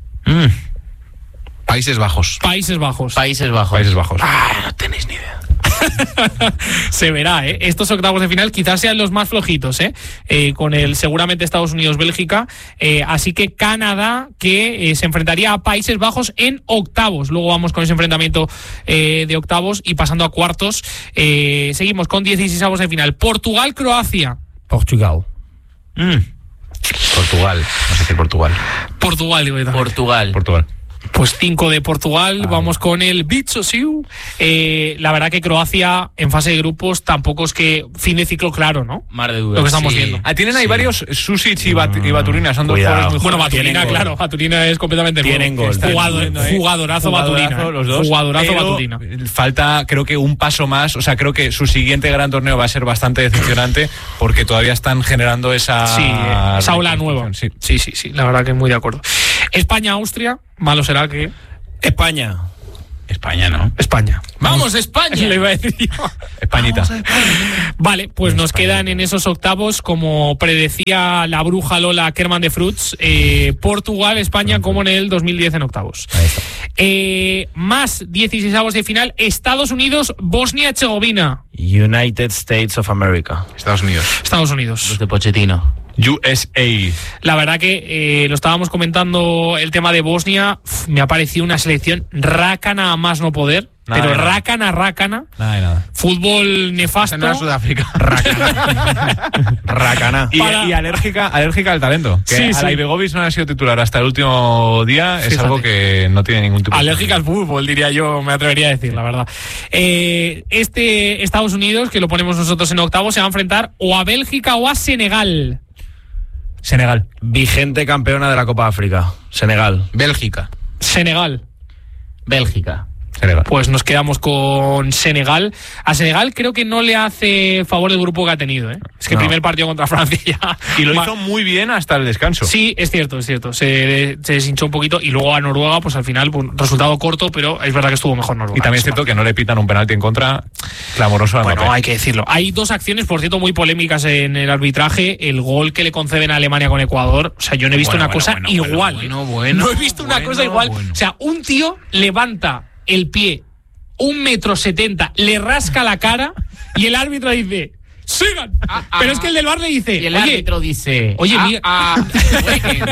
mm. Países Bajos. Países Bajos. Países Bajos. Países Bajos. Ah, no tenéis ni idea. Se verá, ¿eh? Estos octavos de final quizás sean los más flojitos, ¿eh? Eh, con el seguramente Estados Unidos-Bélgica. Eh, así que Canadá, que eh, se enfrentaría a Países Bajos en octavos. Luego vamos con ese enfrentamiento eh, de octavos y pasando a cuartos. Eh, seguimos con dieciseisavos de final. Portugal-Croacia. Portugal. Mm. Portugal, no sé qué Portugal. Portugal, digo yo también. Portugal. Portugal. Pues cinco de Portugal, ah, vamos con el bicho Siu. Eh, la verdad que Croacia en fase de grupos tampoco es que fin de ciclo claro, ¿no? Mar de dudas. Lo que estamos sí. viendo. Ah, tienen ahí Sí. varios, Susic y, Bat y Baturina, son dos Cuidado. jugadores muy Bueno, jóvenes. Baturina, Tienen claro, gol. Baturina es completamente Tienen nuevo. gol. Jugador, ¿eh? jugadorazo Baturina. ¿eh? Los dos. Jugadorazo Pero Baturina. falta, creo que un paso más. O sea, creo que su siguiente gran torneo va a ser bastante decepcionante porque todavía están generando esa. Sí, eh, esa ola nueva. Sí. sí, sí, sí, la verdad que muy de acuerdo. España-Austria, malo será que. España. España, ¿no? España. ¡Vamos, España! Le iba a decir yo. Españita. Vale, pues nos quedan en esos octavos, como predecía la bruja Lola Kerman de Fruits, eh, Portugal, España, como en el dos mil diez en octavos. Eh, más dieciseisavos de final, Estados Unidos, Bosnia-Herzegovina. United States of America. Estados Unidos. Estados Unidos. Los de Pochettino. U S A. La verdad que eh, lo estábamos comentando el tema de Bosnia, uf, me ha parecido una selección rácana a más no poder, Nada pero de nada. rácana, rácana. Nada de nada. Fútbol nefasto. No era Sudáfrica. Racana. Y, Para- y alérgica, alérgica al talento. Que Sí, a sí. la Ibegovic no ha sido titular hasta el último día. Es Fíjate. algo que no tiene ningún tipo de. Alérgica al fútbol, diría yo, me atrevería a decir, la verdad. Eh, este Estados Unidos, que lo ponemos nosotros en octavo, se va a enfrentar o a Bélgica o a Senegal. Senegal. Vigente campeona de la Copa África. Senegal. Bélgica. Senegal. Bélgica. Senegal. Pues nos quedamos con Senegal. A Senegal creo que no le hace favor el grupo que ha tenido, ¿eh? Es que el No. primer partido contra Francia ya. Y lo Ma- hizo muy bien hasta el descanso. Sí, es cierto, es cierto. Se, se deshinchó un poquito y luego a Noruega, pues al final, pues, resultado corto, pero es verdad que estuvo mejor Noruega. Y también es Ese cierto que no le pitan un penalti en contra clamoroso a Bueno, Mbappé. hay que decirlo. Hay dos acciones, por cierto, muy polémicas en el arbitraje. El gol que le conceden a Alemania con Ecuador. O sea, yo no he visto Bueno, una bueno, cosa bueno, igual. bueno, ¿eh? bueno, no he visto una bueno, cosa igual. bueno. O sea, un tío levanta el pie un metro setenta, le rasca la cara y el árbitro dice ¡sigan! Ah, ah. Pero es que el del bar le dice Y el oye, árbitro dice... oye, ah, mira- ah, jueguen.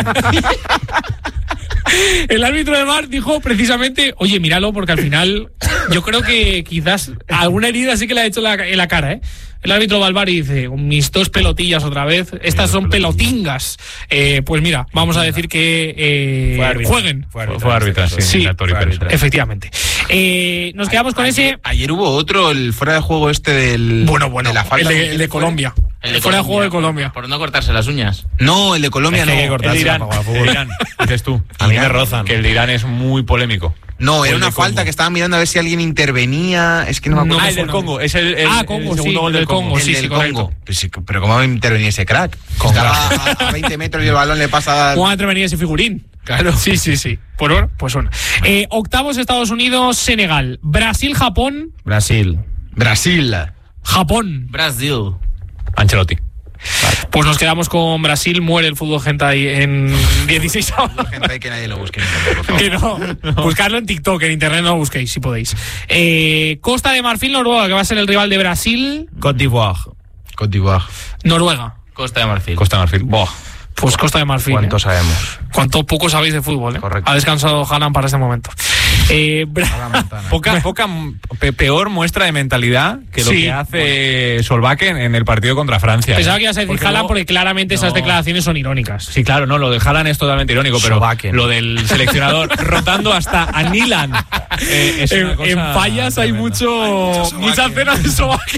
el árbitro del bar dijo precisamente, oye, míralo, porque al final yo creo que quizás alguna herida sí que le ha hecho la- en la cara, ¿eh? El árbitro va al bar y dice, mis dos pelotillas otra vez, estas son pelotingas. Eh, pues mira, vamos a decir que eh, Fue árbitro. jueguen. Fue Fue, fue árbitra, sí. Sí. la Tori Fue Pérez. árbitra. Efectivamente. Eh, nos quedamos con ayer, ese... Ayer hubo otro, el fuera de juego este del. Bueno, bueno, de la falta el, de, que el de fue. Colombia. El de Fuera de juego de Colombia. Colombia. Por no cortarse las uñas. No, el de Colombia Es que no. hay que cortar. El de Irán, Para jugar el fútbol. de Irán, dices tú. A mí me Irán. rozan. Que el de Irán es muy polémico. No, O era el una de falta Congo. que estaban mirando a ver si alguien intervenía. Es que no me acuerdo. No Ah, me el del suena. Congo. Es el, el, Ah, el Congo, segundo sí, gol el del del Congo. Congo, El sí, del sí, Congo. correcto. Pero, sí, pero ¿cómo va a intervenir ese crack? Estaba a, a veinte metros y el balón le pasa. ¿Cómo va a intervenir ese figurín? Claro. Sí, sí, sí. Pues bueno, pues bueno. Eh, octavos Estados Unidos, Senegal. Brasil, Japón. Brasil. Brasil. Japón. Brasil. Ancelotti. Pues nos quedamos con Brasil. Muere el fútbol hentai en dieciséis sábados. Gente, que nadie lo busque. Por favor. Que no. Buscarlo en TikTok, en internet no lo busquéis si podéis. Eh, Costa de Marfil, Noruega, que va a ser el rival de Brasil. Côte d'Ivoire. Côte d'Ivoire. Noruega. Costa de Marfil. Costa de Marfil. Buah. Pues Costa de Marfil. ¿Cuánto ¿eh? sabemos? Cuánto poco sabéis de fútbol, ¿eh? Correcto. Ha descansado Haaland para este momento. Eh, Bra- Poca, poca pe- peor muestra de mentalidad que lo Sí. que hace Solbakken en el partido contra Francia. Pensaba ¿eh? que ibas a decir Porque Haaland luego- porque claramente esas No. declaraciones son irónicas. Sí, claro, no, lo de Haaland es totalmente irónico, pero Solbakken. lo del seleccionador rotando hasta a Nilan. eh, es una En, cosa en Fallas hay tremenda. mucho, mucha cena de Sobaquín.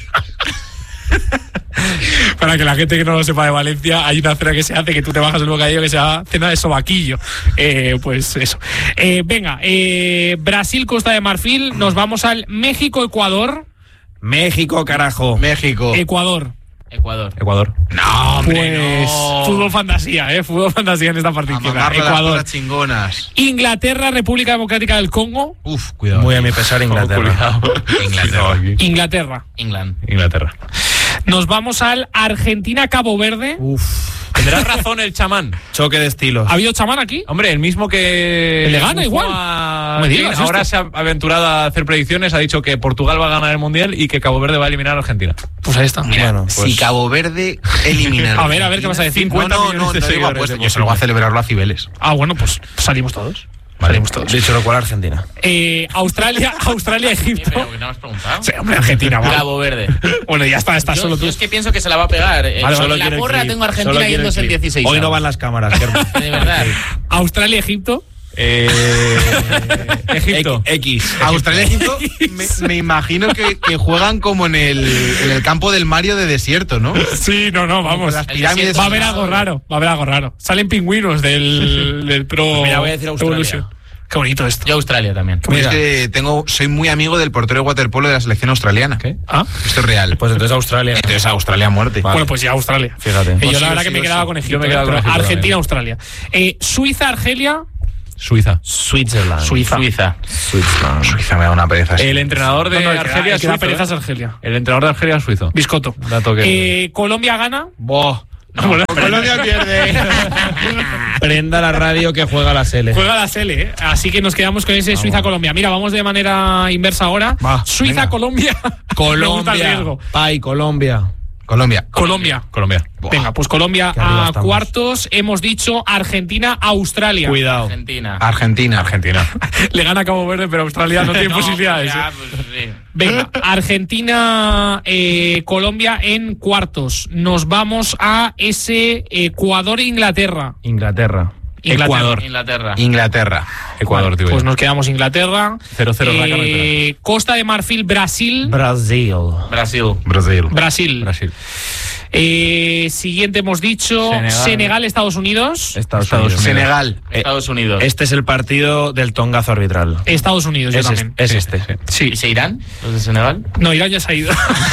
Para que la gente que no lo sepa de Valencia, hay una cena que se hace que tú te bajas el bocadillo que se llama cena de sobaquillo. Eh, pues eso. Eh, venga, eh, Brasil, Costa de Marfil, nos vamos al México-Ecuador. México, carajo. México. Ecuador. Ecuador. Ecuador. No, hombre, Pues no. fútbol fantasía, ¿eh? Fútbol fantasía en esta A partida. mamarle las Ecuador. cosas chingonas. Inglaterra, República Democrática del Congo. Uf, cuidado. Muy a mi pesar, Inglaterra. Inglaterra. Aquí. Inglaterra. England. Inglaterra. Nos vamos al Argentina-Cabo Verde. Uf. Tendrá razón el chamán. Choque de estilos. ¿Ha habido chamán aquí? Hombre, el mismo que... ¿Le gana igual? A... No me digas ahora esto. se ha aventurado a hacer predicciones, ha dicho que Portugal va a ganar el Mundial y que Cabo Verde va a eliminar a Argentina. Pues ahí está. Mira, Bueno, pues- si Cabo Verde elimina A ver, a ver, ¿qué vas a decir? cincuenta No, no, millones no, de no digo seguidores apuesta, de yo se lo voy a posible. celebrarlo a Cibeles. Ah, bueno, pues salimos todos. Vale. Salimos todos. Dicho lo cual, Argentina. Eh, Australia, Australia, Egipto. Pero que no me has preguntado. Sí, hombre, Argentina, va. Cabo Verde. Bueno, ya está, está Yo, solo yo tú. es que pienso que se la va a pegar. Eh, Vale, solo en la quiero el porra clip. tengo a Solo Argentina quiero el yéndose en clip. dieciséis. Hoy no van las cámaras, Germán. De verdad. Australia, Egipto. Eh, Egipto. X. Australia y Egipto, me, me imagino que, que juegan como en el, en el campo del Mario de desierto, ¿no? Sí, no, no, vamos. Las El pirámides. desierto. Va a haber algo raro, va a haber algo raro. Salen pingüinos del, del Pro. Mira, voy a decir Australia. Evolution. Qué bonito esto. Yo Australia también. Pues es que tengo, soy muy amigo del portero de waterpolo de la selección australiana. ¿Qué? Ah, Esto es real. Pues entonces Australia. Entonces Australia a muerte. bueno, pues ya Australia. Fíjate. Eh, Pues yo sí, la verdad sí, que me sí, quedaba sí. con Egipto. Yo me he quedado pero con Egipto Argentina, también. Australia. Eh, Suiza, Argelia. Suiza. Switzerland. Suiza. Suiza. Switzerland. Suiza me da una pereza. sí. El entrenador de No, no, el que da- Argelia el es que da suizo, pereza ¿eh? es Argelia. El entrenador de Argelia es suizo. Biscotto. Dato que- Eh, Colombia gana. Boh. Colombia pierde. Prenda la radio que juega la Sele. Juega la Sele, ¿eh? Así que nos quedamos con ese Suiza-Colombia. Mira, vamos de manera inversa ahora. Va, Suiza-Colombia. Me gusta el riesgo. Pai, Colombia. Colombia. Colombia. Colombia. Buah. Venga, pues Colombia Qué arriba a estamos. cuartos. Hemos dicho Argentina-Australia. Cuidado. Argentina. Argentina. Argentina. Le gana Cabo Verde, pero Australia no tiene No, posibilidades. ya, ¿eh? pues, sí. Venga, Argentina-Colombia en cuartos. Nos vamos a ese Ecuador-Inglaterra. Inglaterra. Inglaterra. Inglaterra. Inglaterra. Ecuador, tío. Pues nos quedamos Inglaterra. cero cero Eh, Raca, no hay Costa de Marfil, Brasil. Brasil. Brasil. Brasil. Brasil. Brasil. Eh, siguiente hemos dicho Senegal. Senegal, Estados Unidos. Estados, Estados Unidos. Unidos. Senegal. Estados Unidos. Este es el partido del tongazo arbitral. Estados Unidos, yo Es, también. es Sí, este. sí. Sí. ¿Y se irán los de Senegal? No, Irán ya se ha ido.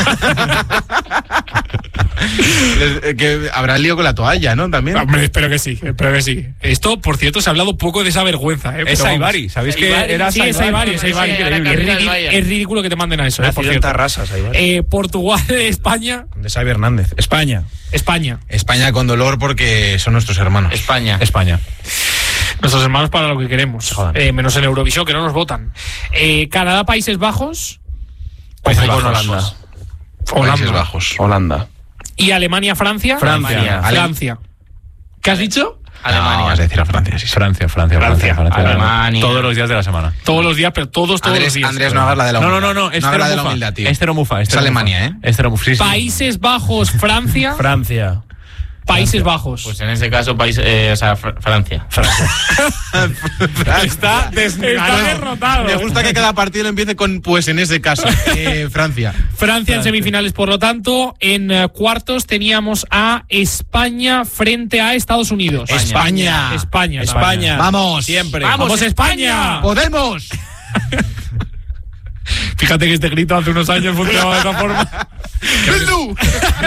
Les- eh, que habrá lío con la toalla, ¿no? También. Hombre, espero que sí, espero que sí. Esto, por cierto, se ha hablado poco de esa vergüenza. ¿eh? Es Pero vamos. Saibari. ¿Sabéis que Saibari. era Sí, es Saibari, es Saibari. Sí, Es, era capitán del ridículo, Bayern. es ridículo que te manden a eso, eh, por Nacido en cierto. Tarrasas, ahí va. Eh, Portugal, España. De Xavi Hernández. España. España. España con dolor porque son nuestros hermanos. España. España. Nuestros hermanos para lo que queremos. Joder. Eh, menos en Eurovisión, que no nos votan. Eh, Canadá, Países Bajos. Países Ojo con Bajos. Holanda. Países Bajos. Holanda. Y Alemania, Francia. Francia. Francia. Francia. ¿Qué has dicho? Alemania. No, vas a decir a Francia, sí, sí. Francia, Francia, Francia. Francia. Francia. Alemania. Todos los días de la semana. Todos los días, pero todos, todos Andrés, los días. Andrés, no hagas la de la No, humildad. no, no, no. No hagas la de la Mufa. humildad, tío. Estero Mufa. Es Alemania, ¿eh? Estero Mufa. Sí, sí. Países Bajos, Francia. Francia. Países Bajos. Pues en ese caso, país, eh, o sea, Fr- Francia. está, des- está derrotado. Me gusta que cada partido empiece con, pues en ese caso, eh, Francia. Francia en semifinales, por lo tanto. En eh, cuartos teníamos a España frente a Estados Unidos. España. España. España. Vamos. Siempre. ¡Vamos, España! ¡Podemos! Fíjate que este grito hace unos años funcionaba de esa forma. ¡Bildu!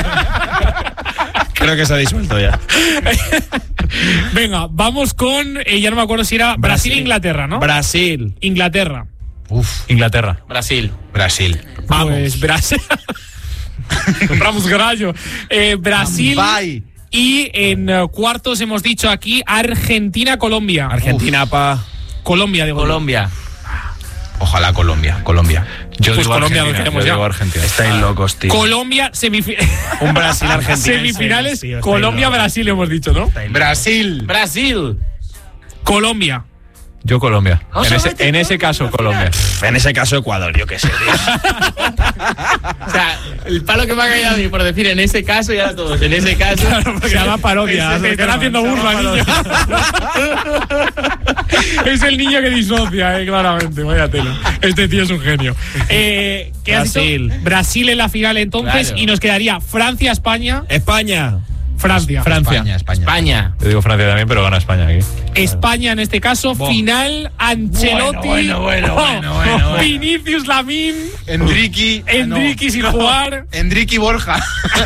Creo que se ha disuelto ya. Venga, vamos con. eh, ya no me acuerdo si era Brasil e Inglaterra, ¿no? Brasil. Inglaterra. Uf, Inglaterra. Brasil. Brasil. Pues Brasil. Compramos gallo. Eh, Brasil. Bye. Y en eh, cuartos hemos dicho aquí Argentina-Colombia. Argentina, pa. Colombia, digo. Colombia. Ojalá Colombia, Colombia. Yo Pues digo Colombia lo Argentina. tenemos Yo ya. digo Argentina. Estáis locos, tío. Colombia, semifinales. Un Brasil-Argentina. Semifinales, tío, estáis Colombia-Brasil hemos dicho, ¿no? Brasil. Brasil. Colombia. Yo Colombia. Vamos En a ese, meter en ese caso, Colombia. locos. En ese caso, Ecuador, yo qué sé, tío. O sea, el palo que me ha caído a mí por decir en ese caso y ahora todos. En ese caso. Se llama parodia. Se están haciendo burla, niño. Es el niño que disocia, eh, claramente. Vaya tela. Este tío es un genio. Eh, ¿Qué has dicho? Brasil. Brasil en la final entonces. Claro. Y nos quedaría Francia-España. España. Francia. Francia. España, España. España. Yo digo Francia también, pero gana España aquí. España en este caso, Bo. final, Ancelotti, Bueno, bueno, bueno, bueno, bueno, bueno. Vinicius Lamín, Enrique. Enrique sin jugar. Enrique Borja.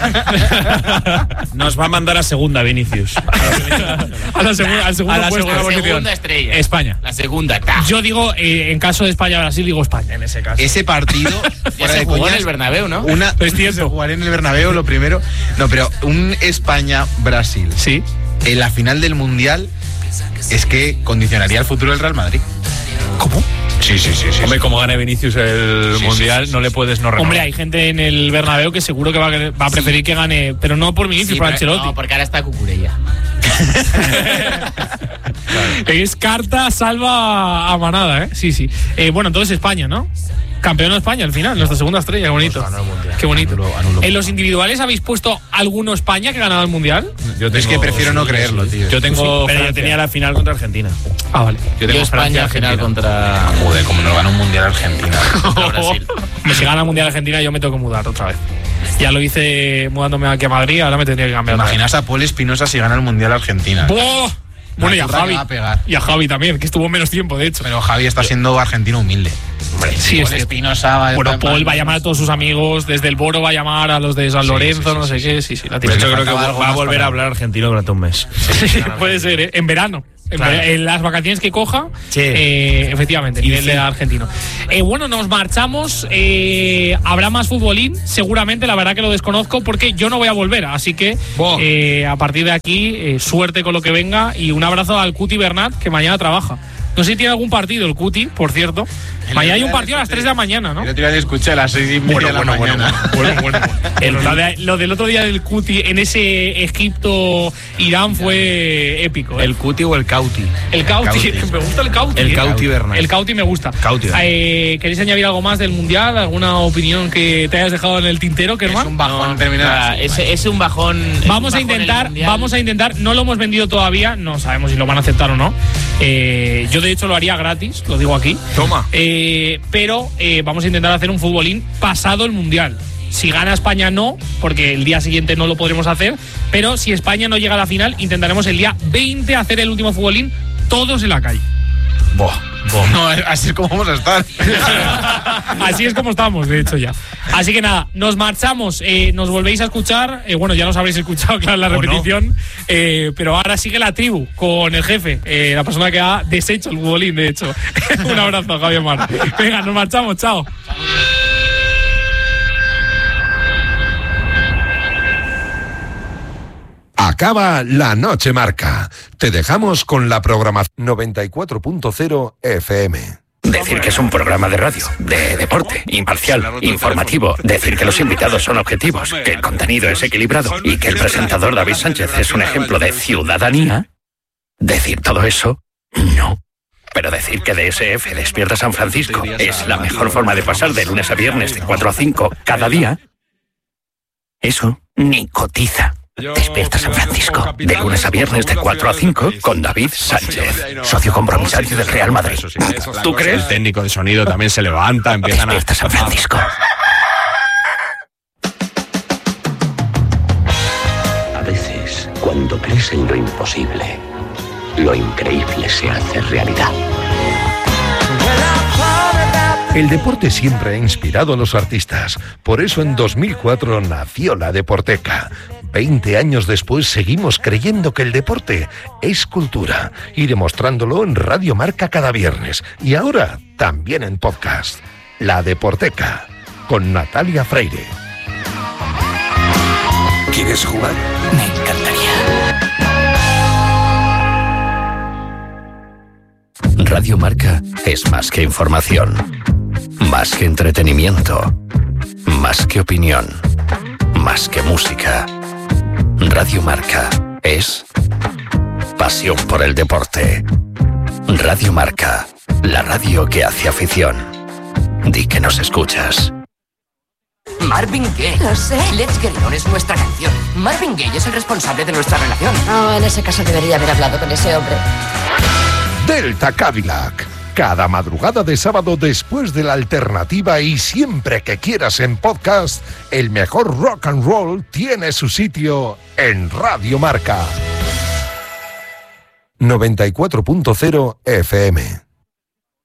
Nos va a mandar a segunda, Vinicius. A la segunda, al segundo A la puesto. segunda La posición. segunda estrella. España. La segunda. ta. Yo digo, eh, en caso de España-Brasil, digo España en ese caso. Ese partido, Ya fuera se de jugó en coñas, el Bernabéu, ¿no? Una, Es cierto. se jugaría en el Bernabéu, lo primero. No, pero un España-Brasil Sí. en la final del Mundial es que condicionaría el futuro del Real Madrid. ¿Cómo? Sí, sí, sí, sí. Hombre, como gane Vinicius el Sí, Mundial, sí, sí, no sí, le sí. puedes no renovar. Hombre, hay gente en el Bernabéu que seguro que va a, querer- va a preferir que gane, pero no por Vinicius, Sí, por pero- Ancelotti. no, porque ahora está Cucurella. Es carta salva a manada, ¿eh? Sí, sí. Eh, bueno, entonces España, ¿no? Campeón de España al final, nuestra segunda estrella, qué bonito. Qué bonito. Anulo, anulo. ¿En los individuales habéis puesto alguno España que ha ganado el Mundial? Yo Es que prefiero no creerlo, tío. Yo tengo. Pero yo Francia. tenía la final contra Argentina. Ah, vale. Yo tengo Yo España Francia, final Argentina. contra, Joder, como no gana un Mundial Argentina. contra Brasil. Hombre, si gana el Mundial Argentina, yo me tengo que mudar otra vez. Ya lo hice mudándome aquí a Madrid, ahora me tendría que cambiar. otra vez. Imaginas a Paul Espinosa si gana el Mundial Argentina. ¡Buah! Bueno, y a curra que Javi. va a pegar. Y a Javi también, que estuvo menos tiempo, de hecho. Pero Javi está siendo argentino humilde. Sí, es Paul cierto. Espinosa va Bueno, va- Paul va a llamar a todos sus amigos, desde el Boro va a llamar a los de San Sí, Lorenzo, sí, sí, no sé sí, qué, sí, sí, la De típica. hecho, le creo que faltaba algo va a más volver para- a hablar argentino durante un mes. Sí, puede ser, ¿eh? En verano. En, Claro. ver- en las vacaciones que coja, Sí. eh, efectivamente, Y nivel sí. de argentino. Eh, bueno, nos marchamos. eh, habrá más futbolín, seguramente, la verdad que lo desconozco porque yo no voy a volver. Así que Buah. eh, a partir de aquí, eh, suerte con lo que venga y un abrazo al Cuti Bernat, que mañana trabaja. No sé si tiene algún partido el Cuti, por cierto. El Mañana hay otro un día partido a las le tres de la mañana, ¿no? El otro día le escuché a las seis y media Bueno, de la bueno, bueno, mañana. bueno, bueno, bueno. El- lo, de- lo del otro día del Cuti en ese Egipto-Irán fue épico. ¿eh? ¿El Cuti o el Cauti? El Cauti, Cauti. me gusta el Cauti. El ¿eh? Cauti Bernat. El Cauti me gusta. Cauti Bernat. Eh, ¿Queréis añadir algo más del Mundial? ¿Alguna opinión que te hayas dejado en el tintero, Es Kerman? un bajón No, terminar nada, así. es, es un bajón. es Vamos un a bajón el intentar, Mundial. vamos a intentar, no lo hemos vendido todavía, no sabemos si lo van a aceptar o no. Eh, yo de hecho lo haría gratis, lo digo aquí. Toma. Eh, pero eh, vamos a intentar hacer un futbolín pasado el Mundial. Si gana España no, porque el día siguiente no lo podremos hacer, pero si España no llega a la final, intentaremos el día veinte hacer el último futbolín todos en la calle. Buah. No, así es como vamos a estar. Así es como estamos, de hecho, ya. Así que nada, nos marchamos, eh, nos volvéis a escuchar. eh, bueno, ya nos habréis escuchado, claro, la ¿O no? repetición. eh, pero ahora sigue la tribu con el jefe, eh, la persona que ha deshecho el futbolín, de hecho. Un abrazo, Javier Mar. Venga, nos marchamos, chao. Acaba la noche marca. Te dejamos con la programación noventa y cuatro punto cero F M. Decir que es un programa de radio, de deporte, imparcial, informativo. Decir que los invitados son objetivos, que el contenido es equilibrado y que el presentador David Sánchez es un ejemplo de ciudadanía. Decir todo eso, no. Pero decir que D S F Despierta San Francisco es la mejor forma de pasar de lunes a viernes de cuatro a cinco cada día, eso ni cotiza. Despierta San Francisco, de lunes a viernes de cuatro a cinco con David Sánchez, socio compromisario del Real Madrid. ¿Tú crees? El técnico de sonido también se levanta, empiezan a... Despierta San Francisco. A veces, cuando crees en lo imposible, lo increíble se hace realidad. El deporte siempre ha inspirado a los artistas. Por eso en dos mil cuatro nació la Deporteca. Veinte años después seguimos creyendo que el deporte es cultura y demostrándolo en Radio Marca cada viernes y ahora también en podcast. La Deporteca con Natalia Freire. ¿Quieres jugar? Me encantaría. Radio Marca es más que información, más que entretenimiento, más que opinión, más que música. Radio Marca es pasión por el deporte. Radio Marca, la radio que hace afición. Di que nos escuchas. Marvin Gaye. Lo sé. Let's Get It On es nuestra canción. Marvin Gaye es el responsable de nuestra relación. Oh, en ese caso debería haber hablado con ese hombre. Delta Cadillac. Cada madrugada de sábado después de la alternativa y siempre que quieras en podcast, el mejor rock and roll tiene su sitio en Radio Marca. noventa y cuatro punto cero F M.